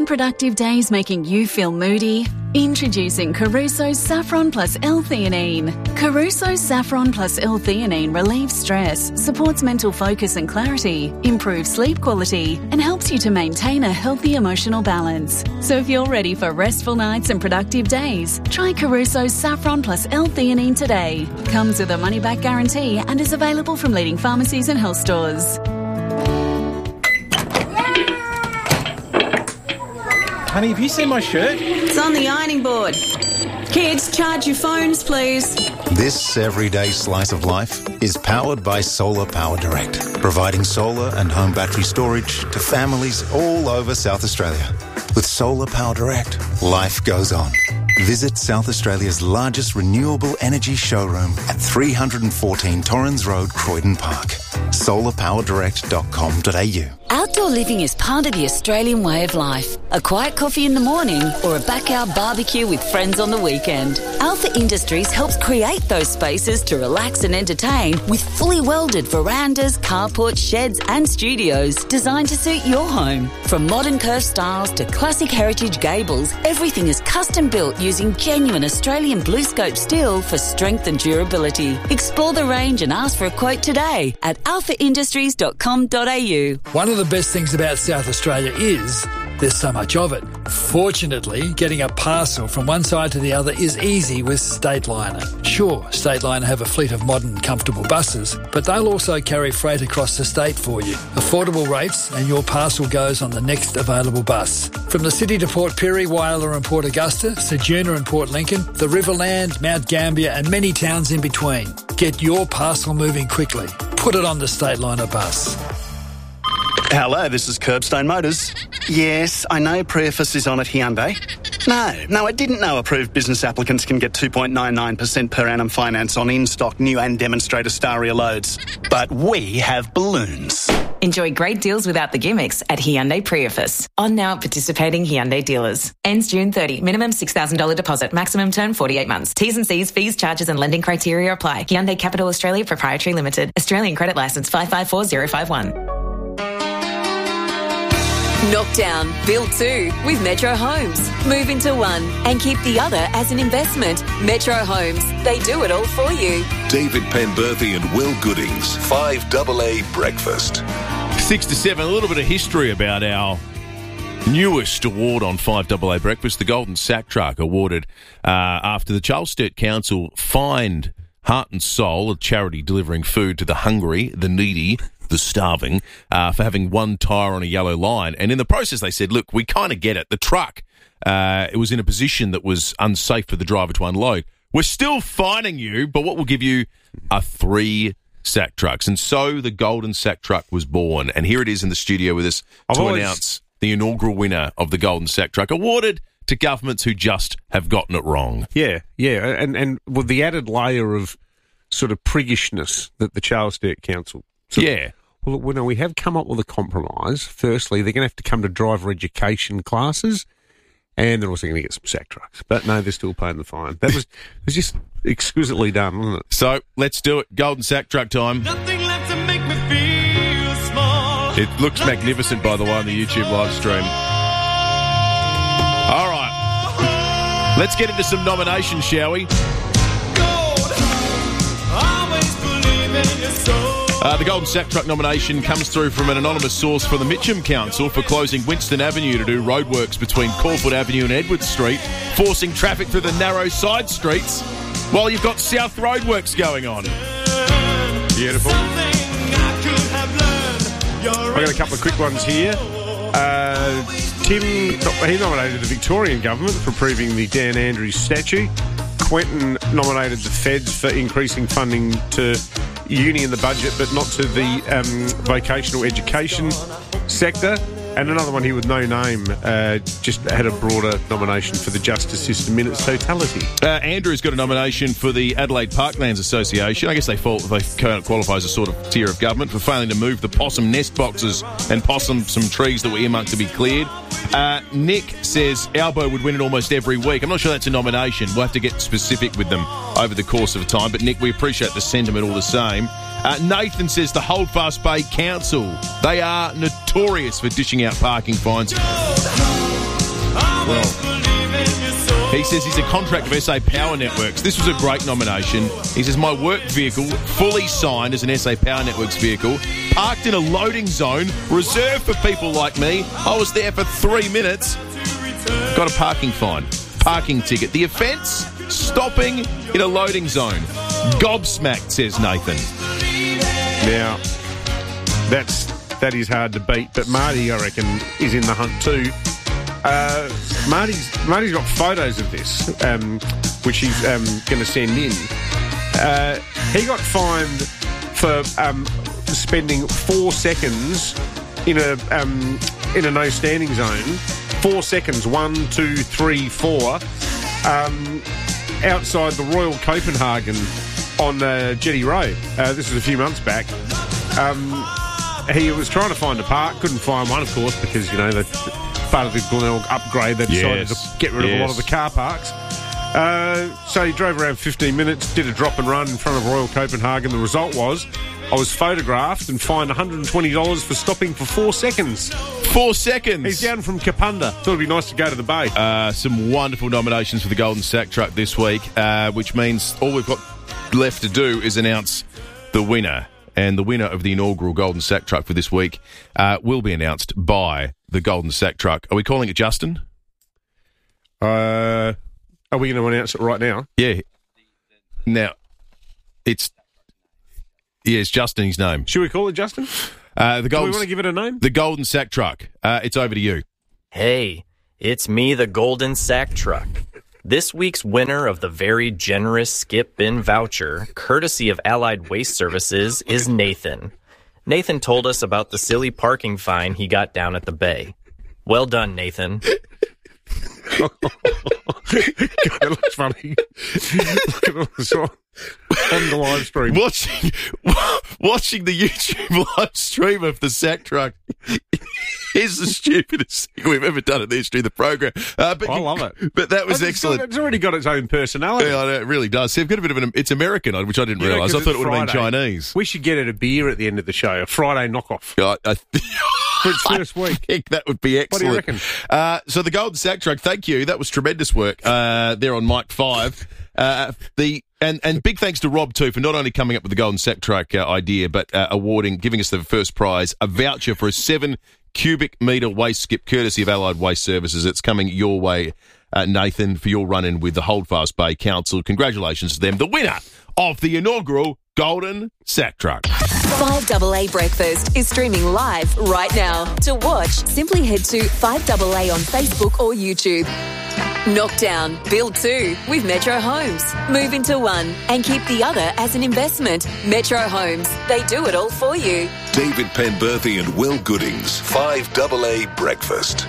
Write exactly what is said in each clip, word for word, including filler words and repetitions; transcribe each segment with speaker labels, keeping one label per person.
Speaker 1: Productive days making you feel moody? Introducing Caruso's Saffron Plus L-Theanine. Caruso's Saffron Plus L-Theanine relieves stress, supports mental focus and clarity, improves sleep quality, and helps you to maintain a healthy emotional balance. So if you're ready for restful nights and productive days, try Caruso's Saffron Plus L-Theanine today. Comes with a money-back guarantee and is available from leading pharmacies and health stores.
Speaker 2: Honey, have you seen my shirt?
Speaker 3: It's on the ironing board. Kids, charge your phones, please.
Speaker 4: This everyday slice of life is powered by Solar Power Direct, providing solar and home battery storage to families all over South Australia. With Solar Power Direct, life goes on. Visit South Australia's largest renewable energy showroom at three fourteen Torrens Road, Croydon Park. solar power direct dot com dot a u.
Speaker 5: Outdoor living is part of the Australian way of life. A quiet coffee in the morning or a backyard barbecue with friends on the weekend. Alpha Industries helps create those spaces to relax and entertain with fully welded verandas, carports, sheds and studios designed to suit your home. From modern curved styles to classic heritage gables, everything is custom built using genuine Australian blue scope steel for strength and durability. Explore the range and ask for a quote today at alpha industries dot com dot a u.
Speaker 6: One of the best things about South Australia is there's so much of it. Fortunately, getting a parcel from one side to the other is easy with Stateliner. Sure, Stateliner have a fleet of modern, comfortable buses, but they'll also carry freight across the state for you. Affordable rates and your parcel goes on the next available bus. From the city to Port Pirie, Whyalla and Port Augusta, Ceduna and Port Lincoln, the Riverland, Mount Gambier and many towns in between. Get your parcel moving quickly. Put it on the Stateliner bus.
Speaker 7: Hello, this is Curbstone Motors. Yes, I know Preface is on at Hyundai. No, no, I didn't know approved business applicants can get two point nine nine percent per annum finance on in-stock new and demonstrator Staria loads. But we have balloons.
Speaker 8: Enjoy great deals without the gimmicks at Hyundai Preface. On now at participating Hyundai dealers. Ends June thirtieth. Minimum six thousand dollars deposit. Maximum term forty-eight months. T's and C's, fees, charges and lending criteria apply. Hyundai Capital Australia Proprietary Limited. Australian Credit Licence five five four zero five one.
Speaker 5: Knockdown, build two with Metro Homes. Move into one and keep the other as an investment. Metro Homes, they do it all for you.
Speaker 9: David Penberthy and Will Goodings, five double A Breakfast.
Speaker 10: Six to seven, a little bit of history about our newest award on five double A Breakfast, the Golden Sack Truck, awarded uh, after the Charles Sturt Council fined Heart and Soul, a charity delivering food to the hungry, the needy, the starving, uh, for having one tyre on a yellow line. And in the process, they said, look, we kind of get it. The truck, uh, it was in a position that was unsafe for the driver to unload. We're still fining you, but what we'll give you are three sack trucks. And so the Golden Sack Truck was born. And here it is in the studio with us
Speaker 2: I've
Speaker 10: to
Speaker 2: always...
Speaker 10: announce the inaugural winner of the Golden Sack Truck, awarded to governments who just have gotten it wrong.
Speaker 2: Yeah, yeah. And, and with the added layer of sort of priggishness that the Charles Sturt Council... Sort
Speaker 10: yeah.
Speaker 2: Of, Well, well, no, we have come up with a compromise. Firstly, they're going to have to come to driver education classes, and they're also going to get some sack trucks. But no, they're still paying the fine. That was, it was just exquisitely done, wasn't it?
Speaker 10: So let's do it. Golden Sack Truck time.
Speaker 11: Nothing left to make me feel small.
Speaker 10: It looks magnificent, by the way, on the YouTube live stream. All right. Let's get into some nominations, shall we?
Speaker 11: Gold. Always believe in your soul.
Speaker 10: Uh, the Golden Sack Truck nomination comes through from an anonymous source for the Mitcham Council for closing Winston Avenue to do roadworks between Caulfield Avenue and Edward Street, forcing traffic through the narrow side streets while you've got South roadworks going on.
Speaker 2: Beautiful. I've got a couple of quick ones here. Uh, Tim, he nominated the Victorian government for approving the Dan Andrews statue. Quentin nominated the feds for increasing funding to uni in the budget, but not to the um, vocational education sector. And another one here with no name, uh, just had a broader nomination for the justice system in its totality.
Speaker 10: Uh, Andrew's got a nomination for the Adelaide Parklands Association. I guess they, fall, they qualify as a sort of tier of government for failing to move the possum nest boxes and possum some trees that were earmarked to be cleared. Uh, Nick says Albo would win it almost every week. I'm not sure that's a nomination. We'll have to get specific with them over the course of time. But, Nick, we appreciate the sentiment all the same. Uh, Nathan says the Holdfast Bay Council, they are notorious for dishing out parking fines.
Speaker 2: well.
Speaker 10: He says he's a contract of S A Power Networks. This was a great nomination. He says, my work vehicle, fully signed as an S A Power Networks vehicle, parked in a loading zone reserved for people like me. I was there for three minutes. Got a parking fine. Parking ticket. The offence? Stopping in a loading zone. Gobsmacked, says Nathan.
Speaker 2: Now, that's that is hard to beat, but Marty, I reckon, is in the hunt too. Uh, Marty's Marty's got photos of this, um, which he's um, going to send in. Uh, he got fined for um, spending four seconds in a um, in a no standing zone. Four seconds, one, two, three, four, um, outside the Royal Copenhagen on uh, Jetty Road. Uh, this was a few months back. Um, he was trying to find a park, couldn't find one, of course, because, you know, the part of the Glenelg upgrade, they decided
Speaker 10: Yes.
Speaker 2: to get rid of
Speaker 10: Yes.
Speaker 2: a lot of the car parks. Uh, so he drove around fifteen minutes, did a drop and run in front of Royal Copenhagen. The result was I was photographed and fined one hundred twenty dollars for stopping for four seconds.
Speaker 10: Four seconds.
Speaker 2: He's down from Kapunda. Thought it'd be nice to go to the bay.
Speaker 10: Uh, some wonderful nominations for the Golden Sack Truck this week, uh, which means all we've got left to do is announce the winner. And the winner of the inaugural Golden Sack Truck for this week uh, will be announced by the Golden Sack Truck. Are we calling it Justin?
Speaker 2: Uh, are we going to announce it right now?
Speaker 10: Yeah. Now, it's... Yeah, it's Justin, his name.
Speaker 2: Should we call it Justin?
Speaker 10: Uh, the
Speaker 2: Do we
Speaker 10: Golden,
Speaker 2: want to give it a name?
Speaker 10: The Golden Sack Truck. Uh, it's over to you.
Speaker 12: Hey, it's me, the Golden Sack Truck. This week's winner of the very generous Skip Bin voucher, courtesy of Allied Waste Services, is Nathan. Nathan told us about the silly parking fine he got down at the bay. Well done, Nathan.
Speaker 2: God, it looks funny. Look at all this on, on the live stream.
Speaker 10: Watching, watching the YouTube live stream of the Sack Truck is the stupidest thing we've ever done in the history of the program. Uh, but
Speaker 2: I love it.
Speaker 10: But that was
Speaker 2: It's
Speaker 10: excellent.
Speaker 2: got- it's already got its own personality.
Speaker 10: Yeah, I know, it really does. See, I've got a bit of an... It's American, which I didn't
Speaker 2: You know,
Speaker 10: realise. I
Speaker 2: 'cause
Speaker 10: thought it
Speaker 2: it's
Speaker 10: would have been
Speaker 2: Friday.
Speaker 10: Chinese.
Speaker 2: We should get it a beer at the end of the show, a Friday knockoff.
Speaker 10: I, I,
Speaker 2: For its first week.
Speaker 10: I think that would be
Speaker 2: What do you
Speaker 10: excellent.
Speaker 2: reckon?
Speaker 10: Uh, so the Golden Sack Truck, thank you. That was tremendous work uh, there on Mike five. Uh, the and, and big thanks to Rob, too, for not only coming up with the Golden Sack Truck uh, idea, but uh, awarding, giving us the first prize, a voucher for a seven cubic metre waste skip, courtesy of Allied Waste Services. It's coming your way, uh, Nathan, for your run-in with the Holdfast Bay Council. Congratulations to them. The winner of the inaugural Golden Sack Truck.
Speaker 13: five double A Breakfast is streaming live right now. To watch, simply head to five double A on Facebook or YouTube. Knockdown, build two with Metro Homes. Move into one and keep the other as an investment. Metro Homes, they do it all for you.
Speaker 9: David Penberthy and Will Goodings, five double A Breakfast.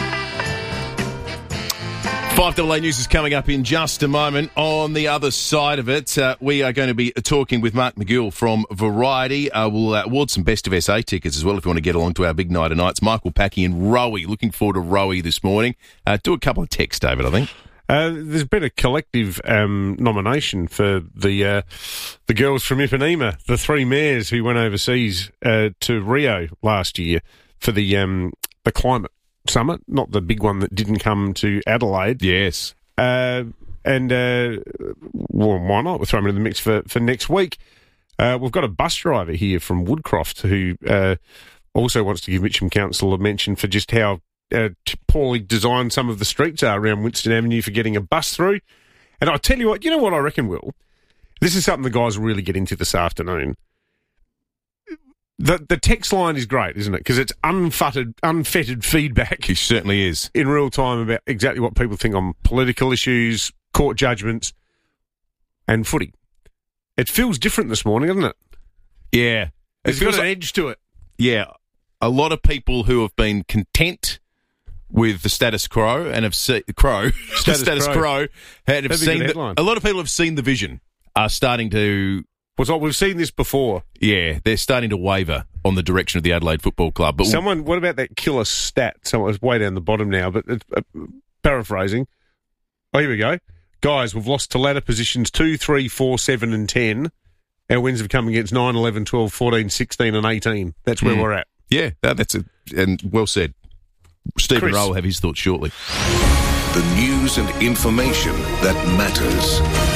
Speaker 10: five double A News is coming up in just a moment. On the other side of it, uh, we are going to be talking with Mark McGill from Variety. Uh, we'll uh, award some Best of S A tickets as well if you want to get along to our big night of nights. Michael Packy and Rowie. Looking forward to Rowie this morning. Uh, do a couple of texts, David, I think.
Speaker 2: Uh, there's been a collective um, nomination for the uh, the girls from Ipanema, the three mayors who went overseas uh, to Rio last year for the um, the climate summit, not the big one that didn't come to Adelaide.
Speaker 10: Yes.
Speaker 2: Uh, and, uh, well, why not? We'll throw them in the mix for, for next week. Uh, we've got a bus driver here from Woodcroft who uh, also wants to give Mitcham Council a mention for just how uh, t- poorly designed some of the streets are around Winston Avenue for getting a bus through. And I'll tell you what, you know what I reckon, Will? This is something the guys will really get into this afternoon. The the text line is great, isn't it? Because it's unfettered, unfettered feedback.
Speaker 10: It certainly is.
Speaker 2: In real time about exactly what people think on political issues, court judgments, and footy. It feels different this morning, doesn't it?
Speaker 10: Yeah.
Speaker 2: It's
Speaker 10: It
Speaker 2: got
Speaker 10: feels
Speaker 2: an
Speaker 10: like-
Speaker 2: edge to it.
Speaker 10: Yeah. A lot of people who have been content with the status quo and have seen crow
Speaker 2: Status
Speaker 10: status
Speaker 2: quo.
Speaker 10: quo and have
Speaker 2: That'd be a
Speaker 10: seen
Speaker 2: good
Speaker 10: the,
Speaker 2: headline.
Speaker 10: a lot of people have seen the vision are starting to
Speaker 2: What's like we've seen this before.
Speaker 10: yeah they're starting to waver on the direction of the Adelaide Football Club. But
Speaker 2: Someone, what about that killer stat? Someone was way down the bottom now, but it's, uh, paraphrasing. Oh, here we go. Guys, we've lost to ladder positions two, three, four, seven, and ten. Our wins have come against nine, eleven, twelve, fourteen, sixteen, and eighteen. That's where
Speaker 10: Mm.
Speaker 2: we're at.
Speaker 10: yeah, that, that's a and well said. Stephen
Speaker 2: Chris.
Speaker 10: Rowe will have his thoughts shortly.
Speaker 9: The news and information that matters.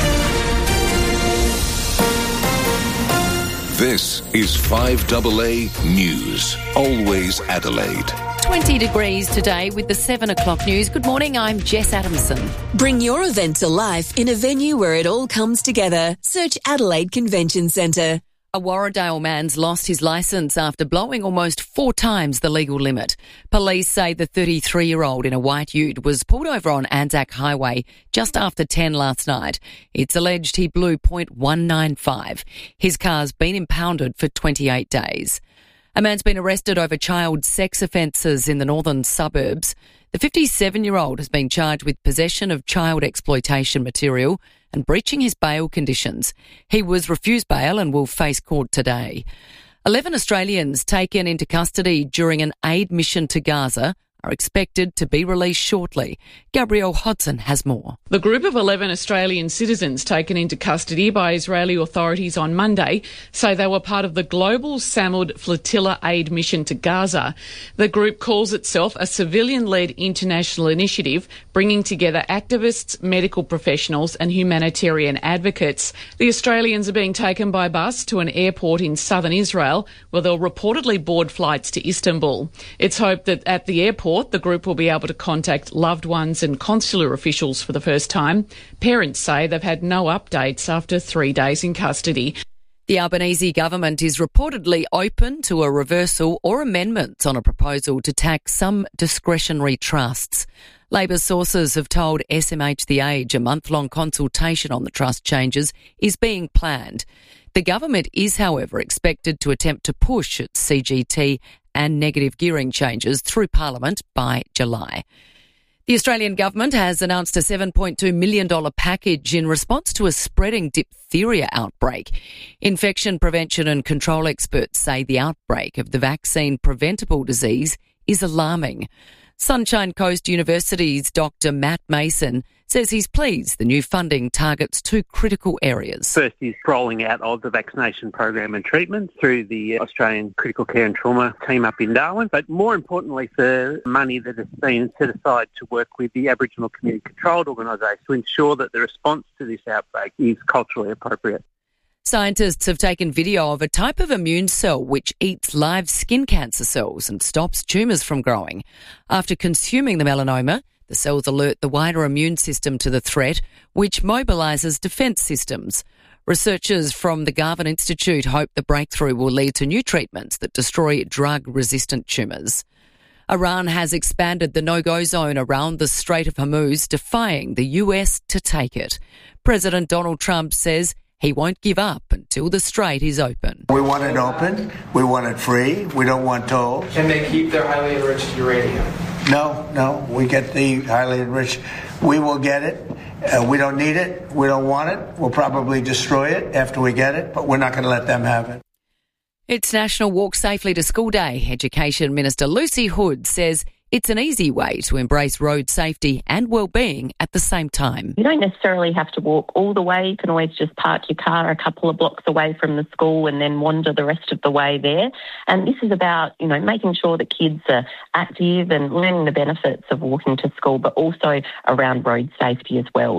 Speaker 9: This is five double A News. Always Adelaide.
Speaker 14: twenty degrees today with the seven o'clock news. Good morning, I'm Jess Adamson.
Speaker 13: Bring your event to life in a venue where it all comes together. Search Adelaide Convention Centre.
Speaker 14: A Warradale man's lost his licence after blowing almost four times the legal limit. Police say the thirty-three-year-old in a white ute was pulled over on Anzac Highway just after ten last night. It's alleged he blew point one nine five. His car's been impounded for twenty-eight days. A man's been arrested over child sex offences in the northern suburbs. The fifty-seven-year-old has been charged with possession of child exploitation material and breaching his bail conditions. He was refused bail and will face court today. Eleven Australians taken into custody during an aid mission to Gaza are expected to be released shortly. Gabrielle Hodson has more.
Speaker 15: The group of eleven Australian citizens taken into custody by Israeli authorities on Monday say they were part of the global Samud Flotilla aid mission to Gaza. The group calls itself a civilian-led international initiative bringing together activists, medical professionals and humanitarian advocates. The Australians are being taken by bus to an airport in southern Israel where they'll reportedly board flights to Istanbul. It's hoped that at the airport the group will be able to contact loved ones and consular officials for the first time. Parents say they've had no updates after three days in custody.
Speaker 14: The Albanese government is reportedly open to a reversal or amendment on a proposal to tax some discretionary trusts. Labor sources have told S M H The Age a month-long consultation on the trust changes is being planned. The government is, however, expected to attempt to push its C G T and negative gearing changes through Parliament by July. The Australian government has announced a seven point two million dollars package in response to a spreading diphtheria outbreak. Infection prevention and control experts say the outbreak of the vaccine-preventable disease is alarming. Sunshine Coast University's Doctor Matt Mason says he's pleased the new funding targets two critical areas.
Speaker 16: First is rolling out of the vaccination program and treatment through the Australian Critical Care and Trauma team up in Darwin, but more importantly for money that has been set aside to work with the Aboriginal Community Controlled Organisation to ensure that the response to this outbreak is culturally appropriate.
Speaker 14: Scientists have taken video of a type of immune cell which eats live skin cancer cells and stops tumours from growing. After consuming the melanoma, the cells alert the wider immune system to the threat, which mobilises defence systems. Researchers from the Garvan Institute hope the breakthrough will lead to new treatments that destroy drug-resistant tumours. Iran has expanded the no-go zone around the Strait of Hormuz, defying the U S to take it. President Donald Trump says he won't give up until the strait is open.
Speaker 17: We want it open. We want it free. We don't want tolls.
Speaker 18: Can they keep their highly enriched uranium?
Speaker 17: No, no. We get the highly enriched. We will get it. Uh, we don't need it. We don't want it. We'll probably destroy it after we get it, but we're not going to let them have it.
Speaker 14: It's National Walk Safely to School Day. Education Minister Lucy Hood says it's an easy way to embrace road safety and well-being at the same time.
Speaker 19: You don't necessarily have to walk all the way. You can always just park your car a couple of blocks away from the school and then wander the rest of the way there. And this is about, you know, making sure that kids are active and learning the benefits of walking to school, but also around road safety as well.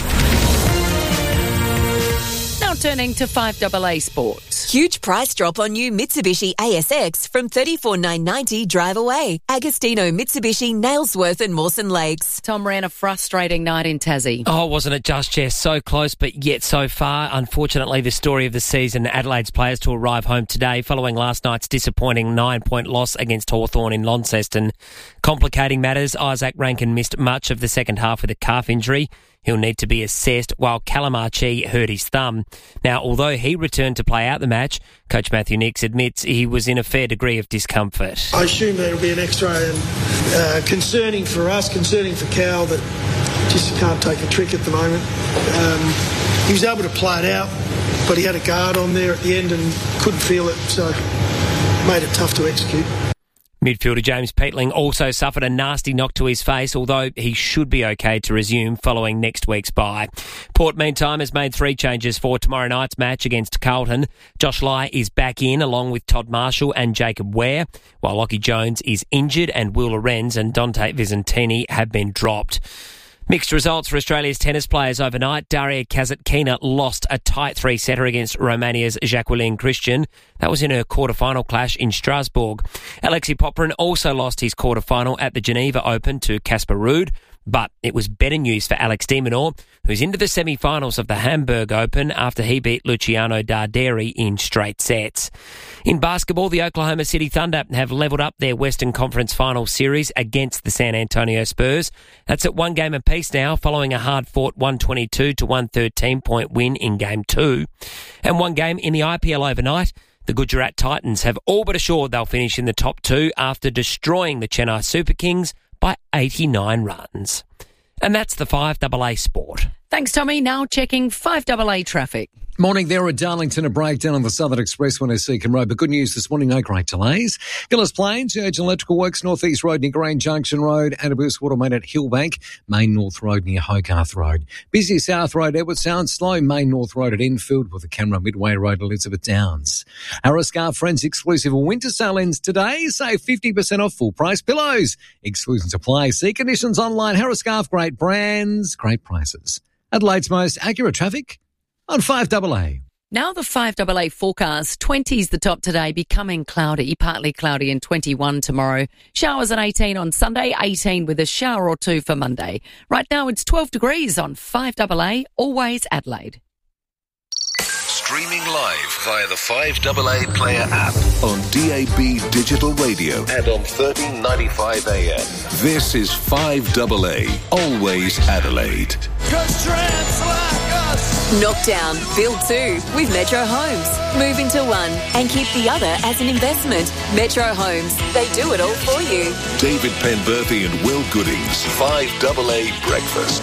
Speaker 14: Now turning to five double A Sport.
Speaker 13: Huge price drop on new Mitsubishi A S X from thirty-four thousand nine hundred ninety dollars drive away. Agostino, Mitsubishi, Nailsworth and Mawson Lakes.
Speaker 14: Tom ran a frustrating night in Tassie.
Speaker 20: Oh, wasn't it just, Jess? So close, but yet so far. Unfortunately, the story of the season, Adelaide's players to arrive home today following last night's disappointing nine-point loss against Hawthorn in Launceston. Complicating matters, Isaac Rankin missed much of the second half with a calf injury. He'll need to be assessed, while Callum Archie hurt his thumb. Now, although he returned to play out the match, Coach Matthew Nix admits he was in a fair degree of discomfort.
Speaker 21: I assume that it'll be an X-ray, and uh, concerning for us, concerning for Cal, that just can't take a trick at the moment. Um, he was able to play it out, but he had a guard on there at the end and couldn't feel it, so made it tough to execute.
Speaker 20: Midfielder James Peatling also suffered a nasty knock to his face, although he should be okay to resume following next week's bye. Port, meantime, has made three changes for tomorrow night's match against Carlton. Josh Lai is back in, along with Todd Marshall and Jacob Ware, while Lockie Jones is injured and Will Lorenz and Dante Vicentini have been dropped. Mixed results for Australia's tennis players overnight. Daria Kasatkina lost a tight three-setter against Romania's Jacqueline Christian. That was in her quarter-final clash in Strasbourg. Alexei Popyrin also lost his quarter-final at the Geneva Open to Casper Ruud. But it was better news for Alex de Minaur, who's into the semi-finals of the Hamburg Open after he beat Luciano Darderi in straight sets. In basketball, the Oklahoma City Thunder have levelled up their Western Conference Final Series against the San Antonio Spurs. That's at one game apiece now, following a hard-fought one twenty-two to one thirteen point win in Game two. And one game in the I P L overnight. The Gujarat Titans have all but assured they'll finish in the top two after destroying the Chennai Super Kings by eighty-nine runs. And that's the five A A Sport.
Speaker 14: Thanks, Tommy. Now checking five A A traffic.
Speaker 1: Morning there at Darlington, a breakdown on the Southern Expressway near Seacombe Road. But good news this morning, no great delays. Gillis Plains, urgent electrical works, North East Road near Grange Junction Road, Antabus Watermain at Hillbank, Main North Road near Hogarth Road. Busy South Road, Edward Sound, slow Main North Road at Enfield with the camera Midway Road, Elizabeth Downs. Harriscar Friends exclusive winter sale ends today. Save fifty percent off full price pillows. Exclusions apply. See conditions online. Harriscar, great brands, great prices. Adelaide's most accurate traffic on five A A.
Speaker 14: Now the five A A forecast. twenty's the top today, becoming cloudy, partly cloudy and twenty-one tomorrow. Showers at eighteen on Sunday, eighteen with a shower or two for Monday. Right now it's twelve degrees on five A A, always Adelaide.
Speaker 9: Streaming live via the five A A Player app on D A B Digital Radio and on thirteen ninety-five A M. This is five A A, always Adelaide.
Speaker 13: Knock down, build two with Metro Homes. Move into one and keep the other as an investment. Metro Homes, they do it all for you.
Speaker 9: David Penberthy and Will Goodings, five A A Breakfast.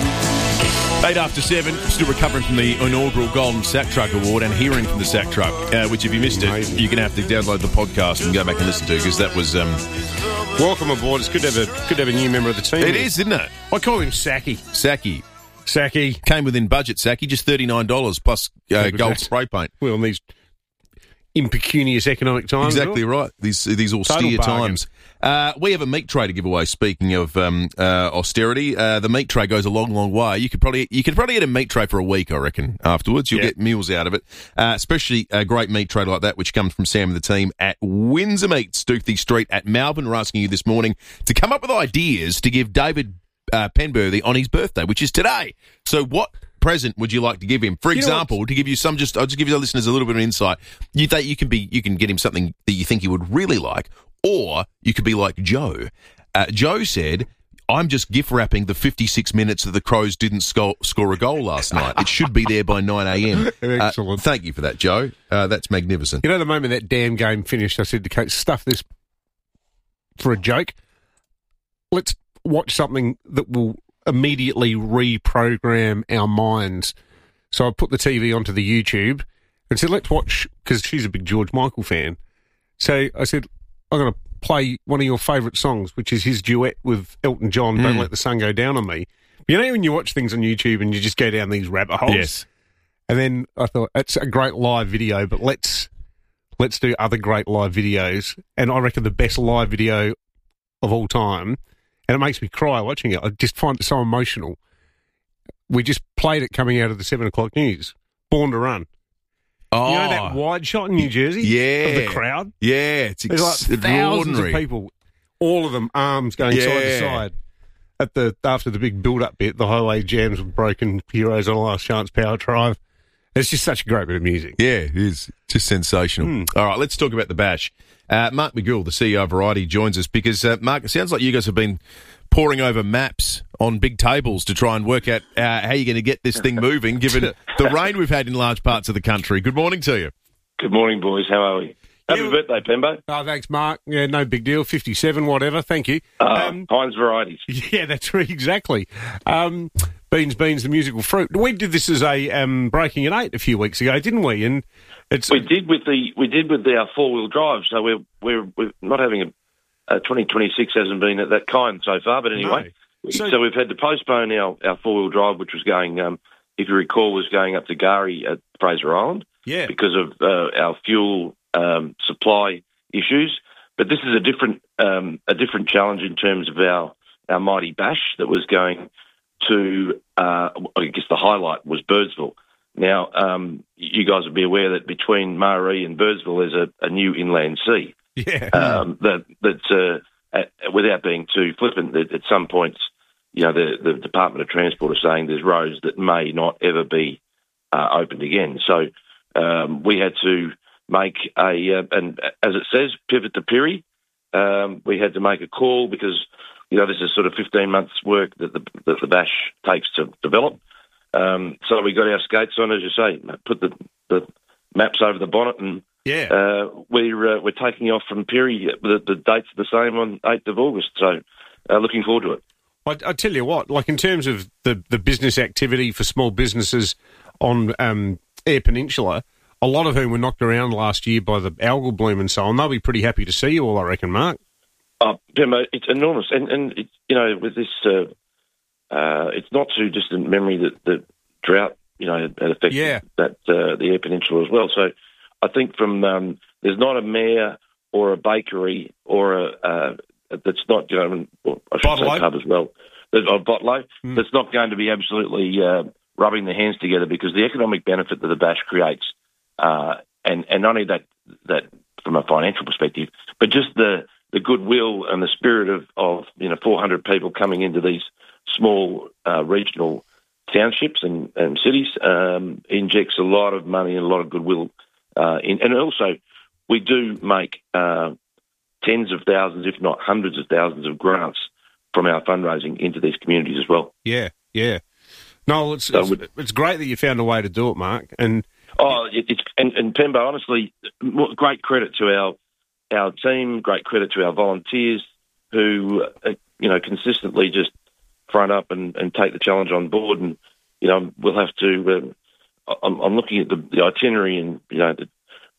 Speaker 10: Eight after seven, still recovering from the inaugural Golden Sack Truck Award and hearing from the Sack Truck, uh, which if you missed it, you're going to have to download the podcast and go back and listen to, because that was... Um...
Speaker 2: Welcome aboard. It's good to, have a, good to have a new member of the team.
Speaker 10: It is, isn't it?
Speaker 2: I call him Sacky.
Speaker 10: Sacky.
Speaker 2: Sacky.
Speaker 10: Came within budget, Sacky, just thirty-nine dollars plus uh, gold spray paint.
Speaker 2: Well, in these impecunious economic times.
Speaker 10: Exactly right. These these austere times. Uh, we have a meat tray to give away. Speaking of um, uh, austerity, uh, the meat tray goes a long, long way. You could probably you could probably get a meat tray for a week, I reckon. Afterwards, you'll
Speaker 2: yep.
Speaker 10: get meals out of it. Uh, especially a great meat tray like that, which comes from Sam and the team at Windsor Meats, Stoothie Street at Melbourne. We're asking you this morning to come up with ideas to give David uh, Penberthy on his birthday, which is today. So, what present would you like to give him? For
Speaker 2: you
Speaker 10: example, to give you some, just I'll just give you the listeners a little bit of insight. You think you can be, you can get him something that you think he would really like. Or you could be like Joe. Uh, Joe said, I'm just gift wrapping the fifty-six minutes that the Crows didn't score, score a goal last night. It should be there by nine a.m.
Speaker 2: Excellent.
Speaker 10: Uh, thank you for that, Joe. Uh, that's magnificent.
Speaker 2: You know, the moment that damn game finished, I said to Kate, stuff this for a joke. Let's watch something that will immediately reprogram our minds. So I put the T V onto the YouTube and said, let's watch, because she's a big George Michael fan. So I said, I'm going to play one of your favourite songs, which is his duet with Elton John, mm. Don't Let the Sun Go Down on Me. You know when you watch things on YouTube and you just go down these rabbit holes?
Speaker 10: Yes.
Speaker 2: And then I thought, it's a great live video, but let's let's do other great live videos. And I reckon the best live video of all time, and it makes me cry watching it. I just find it so emotional. We just played it coming out of the seven o'clock news, Born to Run.
Speaker 10: Oh.
Speaker 2: You know that wide shot in New Jersey?
Speaker 10: Yeah.
Speaker 2: Of the crowd?
Speaker 10: Yeah, it's
Speaker 2: There's like thousands of people, all of them arms going
Speaker 10: yeah.
Speaker 2: side to side. At the after the big build-up bit, the highway jams with broken Heroes on a Last Chance Power Drive. It's just such a great bit of music.
Speaker 10: Yeah, it is. Just sensational.
Speaker 2: Mm.
Speaker 10: All right, let's talk about the Bash. Uh, Mark McGill, the C E O of Variety, joins us because, uh, Mark, it sounds like you guys have been poring over maps on big tables to try and work out uh, how you're going to get this thing moving, given the rain we've had in large parts of the country. Good morning to you.
Speaker 22: Good morning, boys. How are we? Happy
Speaker 2: yeah.
Speaker 22: birthday, Pembo.
Speaker 2: Oh, thanks, Mark. Yeah, no big deal. fifty-seven, whatever. Thank you.
Speaker 22: Uh, um, Heinz Varieties.
Speaker 2: Yeah, that's right. Exactly. Um, Beans, Beans, the musical fruit. We did this as a um, Breaking at Eight a few weeks ago, didn't we? And it's
Speaker 22: we did with the we did with the, our four wheel drive. So we're we're we're not having a uh, twenty twenty-six hasn't been that kind so far. But anyway,
Speaker 2: No.
Speaker 22: so,
Speaker 2: So-
Speaker 22: we've had to postpone our, our four-wheel drive, which was going, um, if you recall, was going up to Gari at Fraser Island
Speaker 2: Yeah.
Speaker 22: because of uh, our fuel um, supply issues. But this is a different um, a different challenge in terms of our, our mighty bash that was going to, uh, I guess the highlight was Birdsville. Now, um, you guys will be aware that between Maree and Birdsville there's a, a new inland sea.
Speaker 2: Yeah.
Speaker 22: Um, that, that uh, at, without being too flippant, that at some points, you know, the, the Department of Transport are saying there's roads that may not ever be uh, opened again. So um, we had to make a, uh, and as it says, pivot to Pirrie. Um, we had to make a call because, you know, this is sort of fifteen months' work that the, that the bash takes to develop. Um, so we got our skates on, as you say, put the, the maps over the bonnet, and
Speaker 2: Yeah.
Speaker 22: uh, we're uh, we're taking off from Pirrie. The, the date's the same on eighth of August, so uh, looking forward to it.
Speaker 2: I, I tell you what, like in terms of the, the business activity for small businesses on um, Eyre Peninsula, a lot of whom were knocked around last year by the algal bloom and so on, they'll be pretty happy to see you all, I reckon, Mark.
Speaker 22: Oh, Pembo, it's enormous, and and it, you know, with this, uh, uh, it's not too distant memory that the drought, you know, had affected
Speaker 2: Yeah.
Speaker 22: that uh, the Eyre Peninsula as well. So, I think from um, there's not a mayor or a bakery or a uh, that's not, you know, or I should
Speaker 2: Bottle-o.
Speaker 22: say pub as well, that- or Botlow,
Speaker 2: Mm.
Speaker 22: that's not going to be absolutely uh, rubbing their hands together, because the economic benefit that the bash creates, uh, and and not only that that from a financial perspective, but just the the goodwill and the spirit of, of you know four hundred people coming into these small uh, regional townships and, and cities um, injects a lot of money and a lot of goodwill. Uh, in, and also, we do make uh, tens of thousands, if not hundreds of thousands, of grants from our fundraising into these communities as well.
Speaker 2: Yeah, yeah. No, it's
Speaker 22: So
Speaker 2: it's,
Speaker 22: with-
Speaker 2: it's great that you found a way to do it, Mark. And
Speaker 22: Oh, it, it's and, and Pembo, honestly, m- great credit to our our team, great credit to our volunteers who, uh, you know, consistently just front up and, and take the challenge on board. And, you know, we'll have to, um, I'm, I'm looking at the, the itinerary, and, you know, the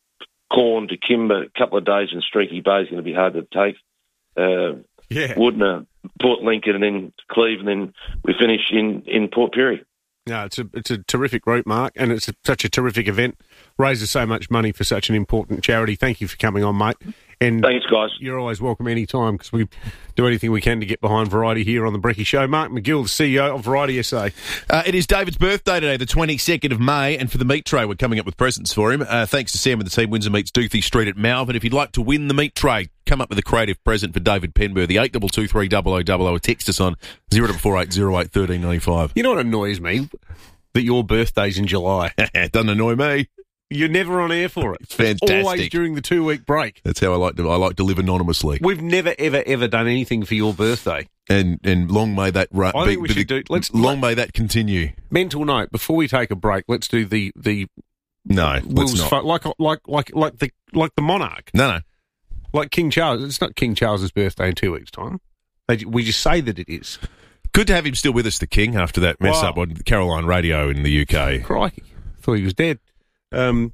Speaker 22: Corn to Kimber, a couple of days in Streaky Bay is going to be hard to take. Uh,
Speaker 2: yeah.
Speaker 22: Woodner, Port Lincoln, and then Cleve, and then we finish in, in Port Pirie.
Speaker 2: No, it's a it's a terrific route, Mark, and it's a, such a terrific event. Raises so much money for such an important charity. Thank you for coming on, mate. And
Speaker 22: thanks, guys.
Speaker 2: You're always welcome any time, because we do anything we can to get behind Variety here on the Brecky Show. Mark McGill, the C E O of Variety S A.
Speaker 10: Uh, it is David's birthday today, the twenty-second of May, and for the meat tray, we're coming up with presents for him. Uh, thanks to Sam and the team, Windsor Meats, Doothie Street at Malvern. If you'd like to win the meat tray, come up with a creative present for David Penber, the eight two two three double oh double oh, or text us on zero double four eight zero eight one three nine five.
Speaker 2: You know what annoys me? That your birthday's in July.
Speaker 10: It doesn't annoy me.
Speaker 2: You're never on air for it.
Speaker 10: It's fantastic.
Speaker 2: It's always during the two-week break.
Speaker 10: That's how I like to I like to live anonymously.
Speaker 2: We've never, ever, ever done anything for your birthday.
Speaker 10: And and long may that ru-
Speaker 2: I
Speaker 10: be,
Speaker 2: think we
Speaker 10: be
Speaker 2: should
Speaker 10: the-
Speaker 2: do- let's-
Speaker 10: long may that continue.
Speaker 2: Mental note: before we take a break, let's do the the
Speaker 10: No,
Speaker 2: Will's
Speaker 10: let's not.
Speaker 2: fo- like like like like the like the monarch,
Speaker 10: No, no.
Speaker 2: like King Charles. It's not King Charles's birthday in two weeks' time. They, we just say that it is.
Speaker 10: Good to have him still with us, the King, after that mess
Speaker 2: Wow.
Speaker 10: up on Caroline Radio in the U K.
Speaker 2: Crikey, thought he was dead. Um,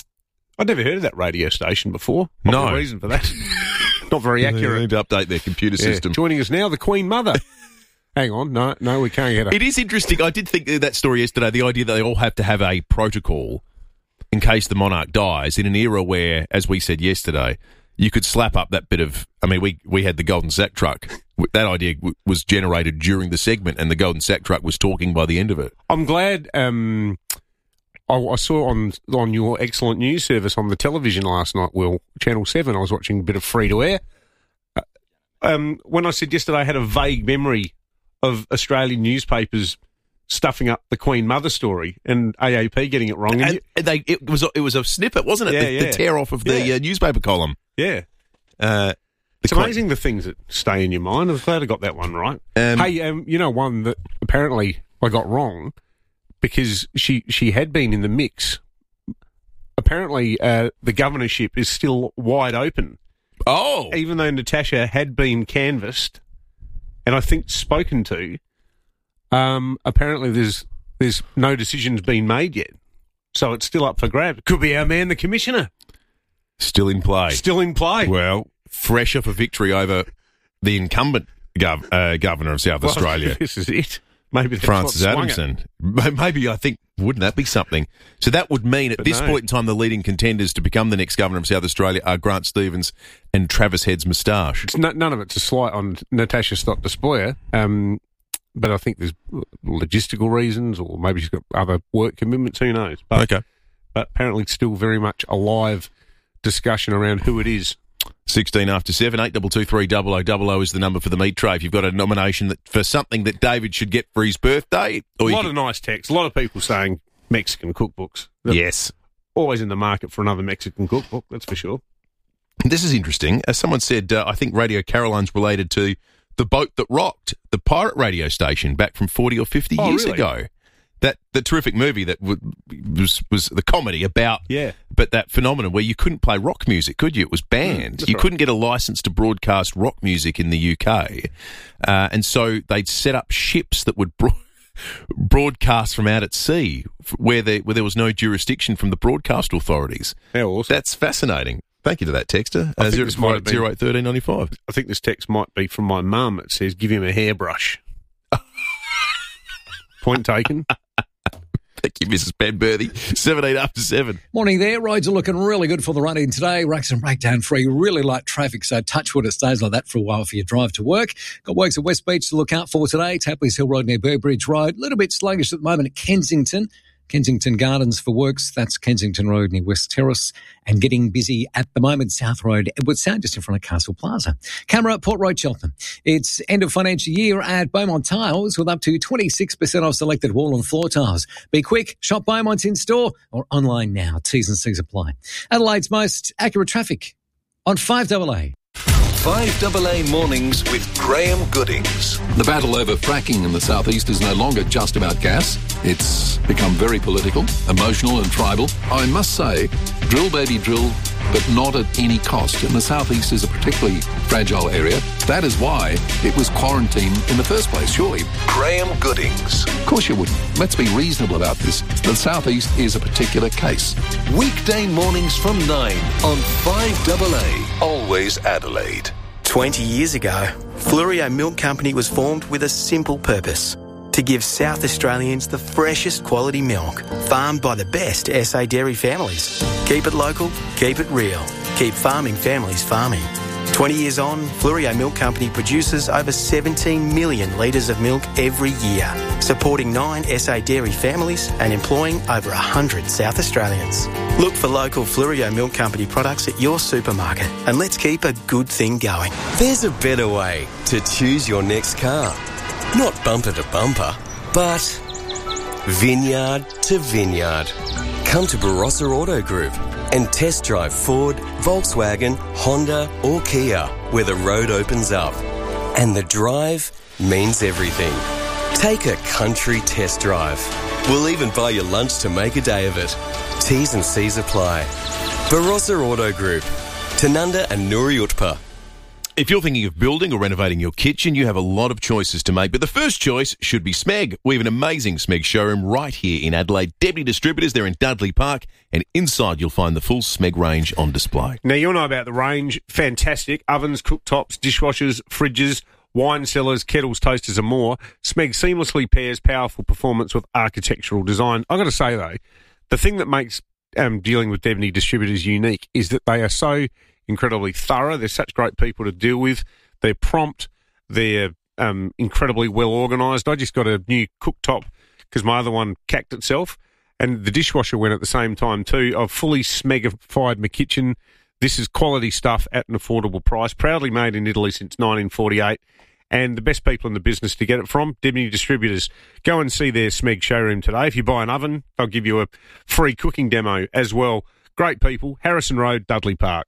Speaker 2: I'd never heard of that radio station before. Not
Speaker 10: No.
Speaker 2: the reason for that. Not very
Speaker 10: They
Speaker 2: accurate.
Speaker 10: need to update their computer
Speaker 2: Yeah.
Speaker 10: system.
Speaker 2: Joining us now, the Queen Mother. Hang on, no, no, we can't get her.
Speaker 10: It is interesting. I did think of that story yesterday, the idea that they all have to have a protocol in case the monarch dies in an era where, as we said yesterday, you could slap up that bit of... I mean, we, we had the Golden Sack Truck. That idea w- was generated during the segment, and the Golden Sack Truck was talking by the end of it.
Speaker 2: I'm glad. Um, I, I saw on on your excellent news service on the television last night, Will, Channel seven, I was watching a bit of Free to Air. Uh, um, when I said yesterday I had a vague memory of Australian newspapers stuffing up the Queen Mother story and A A P getting it wrong. And
Speaker 10: And
Speaker 2: you-
Speaker 10: they, it was a, it was a snippet, wasn't it?
Speaker 2: Yeah,
Speaker 10: the,
Speaker 2: yeah.
Speaker 10: the tear off of the
Speaker 2: Yeah.
Speaker 10: uh, newspaper column.
Speaker 2: yeah.
Speaker 10: Uh,
Speaker 2: It's
Speaker 10: the Queen-
Speaker 2: amazing the things that stay in your mind. I'm glad I got that one right.
Speaker 10: Um,
Speaker 2: hey, um, you know one that apparently I got wrong because she, she had been in the mix. Apparently, uh, the governorship is still wide open.
Speaker 10: Oh!
Speaker 2: Even though Natasha had been canvassed and I think spoken to, um, apparently there's there's no decisions been made yet. So it's still up for grabs. Could be our man, the commissioner.
Speaker 10: Still in play.
Speaker 2: Still in play.
Speaker 10: Well, fresh off a victory over the incumbent gov- uh, governor of South
Speaker 2: Well,
Speaker 10: Australia.
Speaker 2: This is it. Maybe that's
Speaker 10: Francis
Speaker 2: what swung
Speaker 10: Adamson.
Speaker 2: it.
Speaker 10: Maybe, I think, wouldn't that be something? So that would mean at
Speaker 2: But
Speaker 10: this
Speaker 2: no.
Speaker 10: point in time, the leading contenders to become the next governor of South Australia are Grant Stevens and Travis Head's moustache.
Speaker 2: It's no, none of it's a slight on Natasha Stott-Despoja, um, but I think there's logistical reasons, or maybe she's got other work commitments. Who knows? But,
Speaker 10: Okay.
Speaker 2: But apparently, it's still very much a live discussion around who it is.
Speaker 10: sixteen after seven, eight two two three double oh double oh is the number for the meat tray. If you've got a nomination that for something that David should get for his birthday.
Speaker 2: A
Speaker 10: Or you
Speaker 2: lot
Speaker 10: can-
Speaker 2: of nice texts. A lot of people saying Mexican cookbooks. They're
Speaker 10: Yes.
Speaker 2: always in the market for another Mexican cookbook, that's for sure.
Speaker 10: This is interesting. As someone said, uh, I think Radio Caroline's related to The Boat That Rocked, the pirate radio station back from forty or fifty
Speaker 2: Oh,
Speaker 10: years
Speaker 2: really?
Speaker 10: ago. That the terrific movie that w- was was the comedy about,
Speaker 2: Yeah.
Speaker 10: but that phenomenon where you couldn't play rock music, could you? It was banned.
Speaker 2: that's
Speaker 10: you
Speaker 2: right.
Speaker 10: couldn't get a license to broadcast rock music in the U K, uh, and so they'd set up ships that would bro- broadcast from out at sea, f- where there where there was no jurisdiction from the broadcast authorities.
Speaker 2: How awesome.
Speaker 10: That's fascinating. Thank you to that texter.
Speaker 2: I
Speaker 10: Uh,
Speaker 2: think
Speaker 10: zero
Speaker 2: this might have been-
Speaker 10: zero eight thirteen ninety five.
Speaker 2: I think this text might be from my mum. It says, give him a hairbrush. Point taken.
Speaker 10: Thank you, Missus Penberthy. seventeen after seven.
Speaker 1: Morning there. Roads are looking really good for the run-in today. Wrecks and breakdown free. Really light traffic, so touch wood it stays like that for a while for your drive to work. Got works at West Beach to look out for today. Tapley's Hill Road near Burbridge Road. A little bit sluggish at the moment at Kensington. Kensington Gardens for works. That's Kensington Road near West Terrace. And getting busy at the moment, South Road, Edward Sound, just in front of Castle Plaza. Camera at Port Road, Cheltenham. It's end of financial year at Beaumont Tiles with up to twenty-six percent off selected wall and floor tiles. Be quick, shop Beaumont in store or online now. T's and C's apply. Adelaide's most accurate traffic on five double A.
Speaker 9: five double A mornings with Graham Goodings.
Speaker 3: The battle over fracking in the southeast is no longer just about gas. It's become very political, emotional and tribal. I must say, drill baby drill, but not at any cost. And the southeast is a particularly fragile area. That is why it was quarantined in the first place, surely.
Speaker 9: Graham Goodings.
Speaker 3: Of course you wouldn't. Let's be reasonable about this. The southeast is a particular case.
Speaker 9: Weekday mornings from nine on five double A. Always Adelaide.
Speaker 4: twenty years ago, Fluorio Milk Company was formed with a simple purpose: to give South Australians the freshest quality milk, farmed by the best S A dairy families. Keep it local, keep it real, keep farming families farming. twenty years on, Fluorio Milk Company produces over seventeen million litres of milk every year, supporting nine S A dairy families and employing over one hundred South Australians. Look for local Fluorio Milk Company products at your supermarket and let's keep a good thing going.
Speaker 23: There's a better way to choose your next car. Not bumper to bumper, but vineyard to vineyard. Come to Barossa Auto Group and test drive Ford, Volkswagen, Honda or Kia, where the road opens up. And the drive means everything. Take a country test drive. We'll even buy you lunch to make a day of it. T's and C's apply. Barossa Auto Group, Tanunda and Nuri Utpa.
Speaker 10: If you're thinking of building or renovating your kitchen, you have a lot of choices to make, but the first choice should be Smeg. We have an amazing Smeg showroom right here in Adelaide. Deputy Distributors, they're in Dudley Park, and inside you'll find the full Smeg range on display.
Speaker 2: Now, you'll know about the range. Fantastic. Ovens, cooktops, dishwashers, fridges, wine cellars, kettles, toasters and more. Smeg seamlessly pairs powerful performance with architectural design. I've got to say, though, the thing that makes um, dealing with Deputy Distributors unique is that they are so incredibly thorough. They're such great people to deal with. They're prompt. They're um, incredibly well organised. I just got a new cooktop because my other one cacked itself, and the dishwasher went at the same time too. I've fully Smegified my kitchen. This is quality stuff at an affordable price. Proudly made in Italy since nineteen forty-eight. And the best people in the business to get it from, Deputy Distributors. Go and see their Smeg showroom today. If you buy an oven, they'll give you a free cooking demo as well. Great people. Harrison Road, Dudley Park.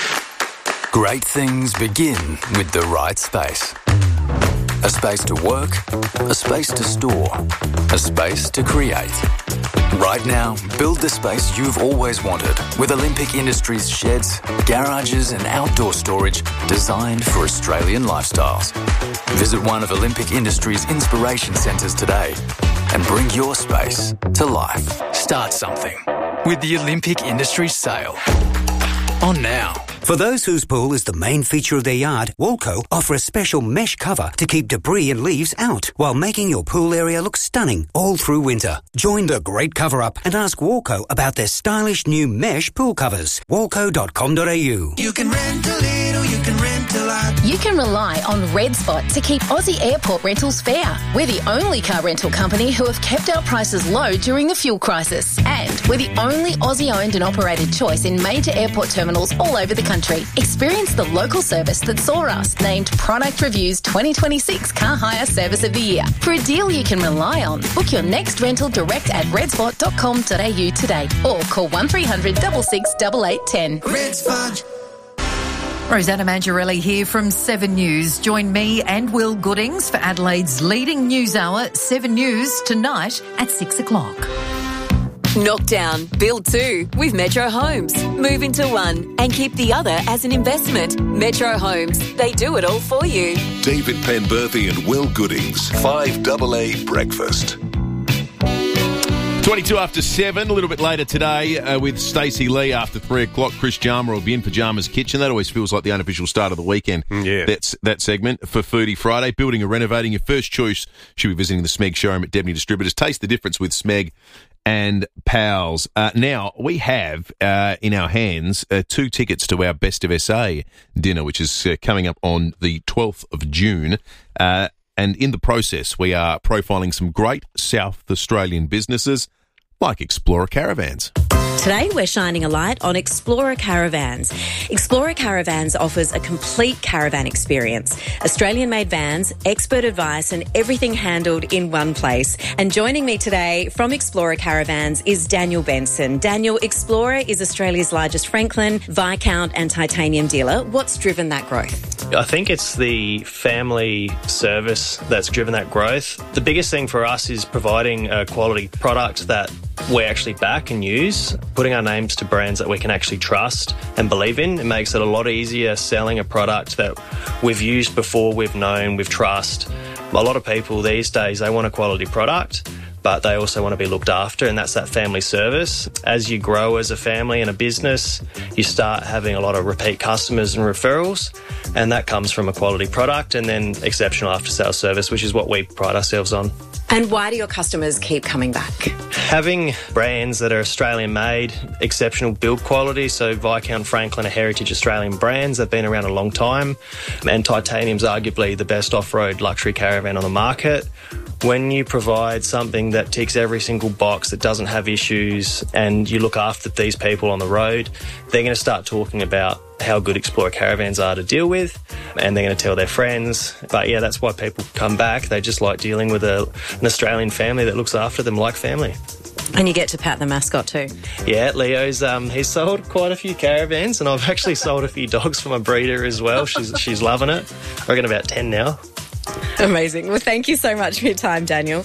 Speaker 24: Great things begin with the right space. A space to work, a space to store, a space to create. Right now, build the space you've always wanted with Olympic Industries sheds, garages and outdoor storage designed for Australian lifestyles. Visit one of Olympic Industries' inspiration centres today and bring your space to life. Start something with the Olympic Industries sale.
Speaker 5: On now. For those whose pool is the main feature of their yard, Walco offer a special mesh cover to keep debris and leaves out while making your pool area look stunning all through winter. Join the great cover-up and ask Walco about their stylish new mesh pool covers. walco dot com dot a u.
Speaker 6: You can rent a little, you can rent a lot.
Speaker 7: You can rely on Red Spot to keep Aussie airport rentals fair. We're the only car rental company who have kept our prices low during the fuel crisis. And we're the only Aussie-owned and operated choice in major airport terminals all over the country. Experience the local service that saw us named Product Review's twenty twenty-six Car Hire Service of the Year. For a deal you can rely on, book your next rental direct at redspot dot com dot a u today or call one three hundred six six eight eight one zero.
Speaker 6: Red Spot.
Speaker 8: Rosanna Mangiarelli here from Seven News. Join me and Will Goodings for Adelaide's leading news hour, Seven News, tonight at six o'clock.
Speaker 13: Knockdown, build two with Metro Homes. Move into one and keep the other as an investment. Metro Homes, they do it all for you.
Speaker 9: David Penberthy and Will Goodings, five double A Breakfast.
Speaker 10: twenty-two after seven, a little bit later today uh, with Stacey Lee after three o'clock. Chris Jarmer will be in Pyjamas Kitchen. That always feels like the unofficial start of the weekend.
Speaker 2: Yeah.
Speaker 10: That's that segment for Foodie Friday. Building or renovating, your first choice should be visiting the Smeg showroom at Debney Distributors. Taste the difference with Smeg and Pals. Uh, now, we have uh, in our hands uh, two tickets to our Best of S A dinner, which is uh, coming up on the twelfth of June. Uh, and in the process, we are profiling some great South Australian businesses like Explorer Caravans.
Speaker 25: Today we're shining a light on Explorer Caravans. Explorer Caravans offers a complete caravan experience. Australian-made vans, expert advice and everything handled in one place. And joining me today from Explorer Caravans is Daniel Benson. Daniel, Explorer is Australia's largest Franklin, Viscount and Titanium dealer. What's driven that growth?
Speaker 12: I think it's the family service that's driven that growth. The biggest thing for us is providing a quality product that we actually back and use, putting our names to brands that we can actually trust and believe in. It makes it a lot easier selling a product that we've used before, we've known, we've trust. A lot of people these days, they want a quality product, but they also want to be looked after, and that's that family service. As you grow as a family and a business, you start having a lot of repeat customers and referrals, and that comes from a quality product and then exceptional after-sales service, which is what we pride ourselves on.
Speaker 25: And why do your customers keep coming back?
Speaker 12: Having brands that are Australian-made, exceptional build quality, so Viscount, Franklin are heritage Australian brands. They've been around a long time, and Titanium's arguably the best off-road luxury caravan on the market. When you provide something that ticks every single box, that doesn't have issues, and you look after these people on the road, they're going to start talking about how good Explorer Caravans are to deal with, and they're going to tell their friends. But yeah, that's why people come back. They just like dealing with a, an Australian family that looks after them like family.
Speaker 25: And you get to pat the mascot too.
Speaker 12: Yeah, Leo's um, he's sold quite a few caravans, and I've actually sold a few dogs for my breeder as well. She's she's loving it. I reckon about ten now.
Speaker 25: Amazing. Well, thank you so much for your time, Daniel.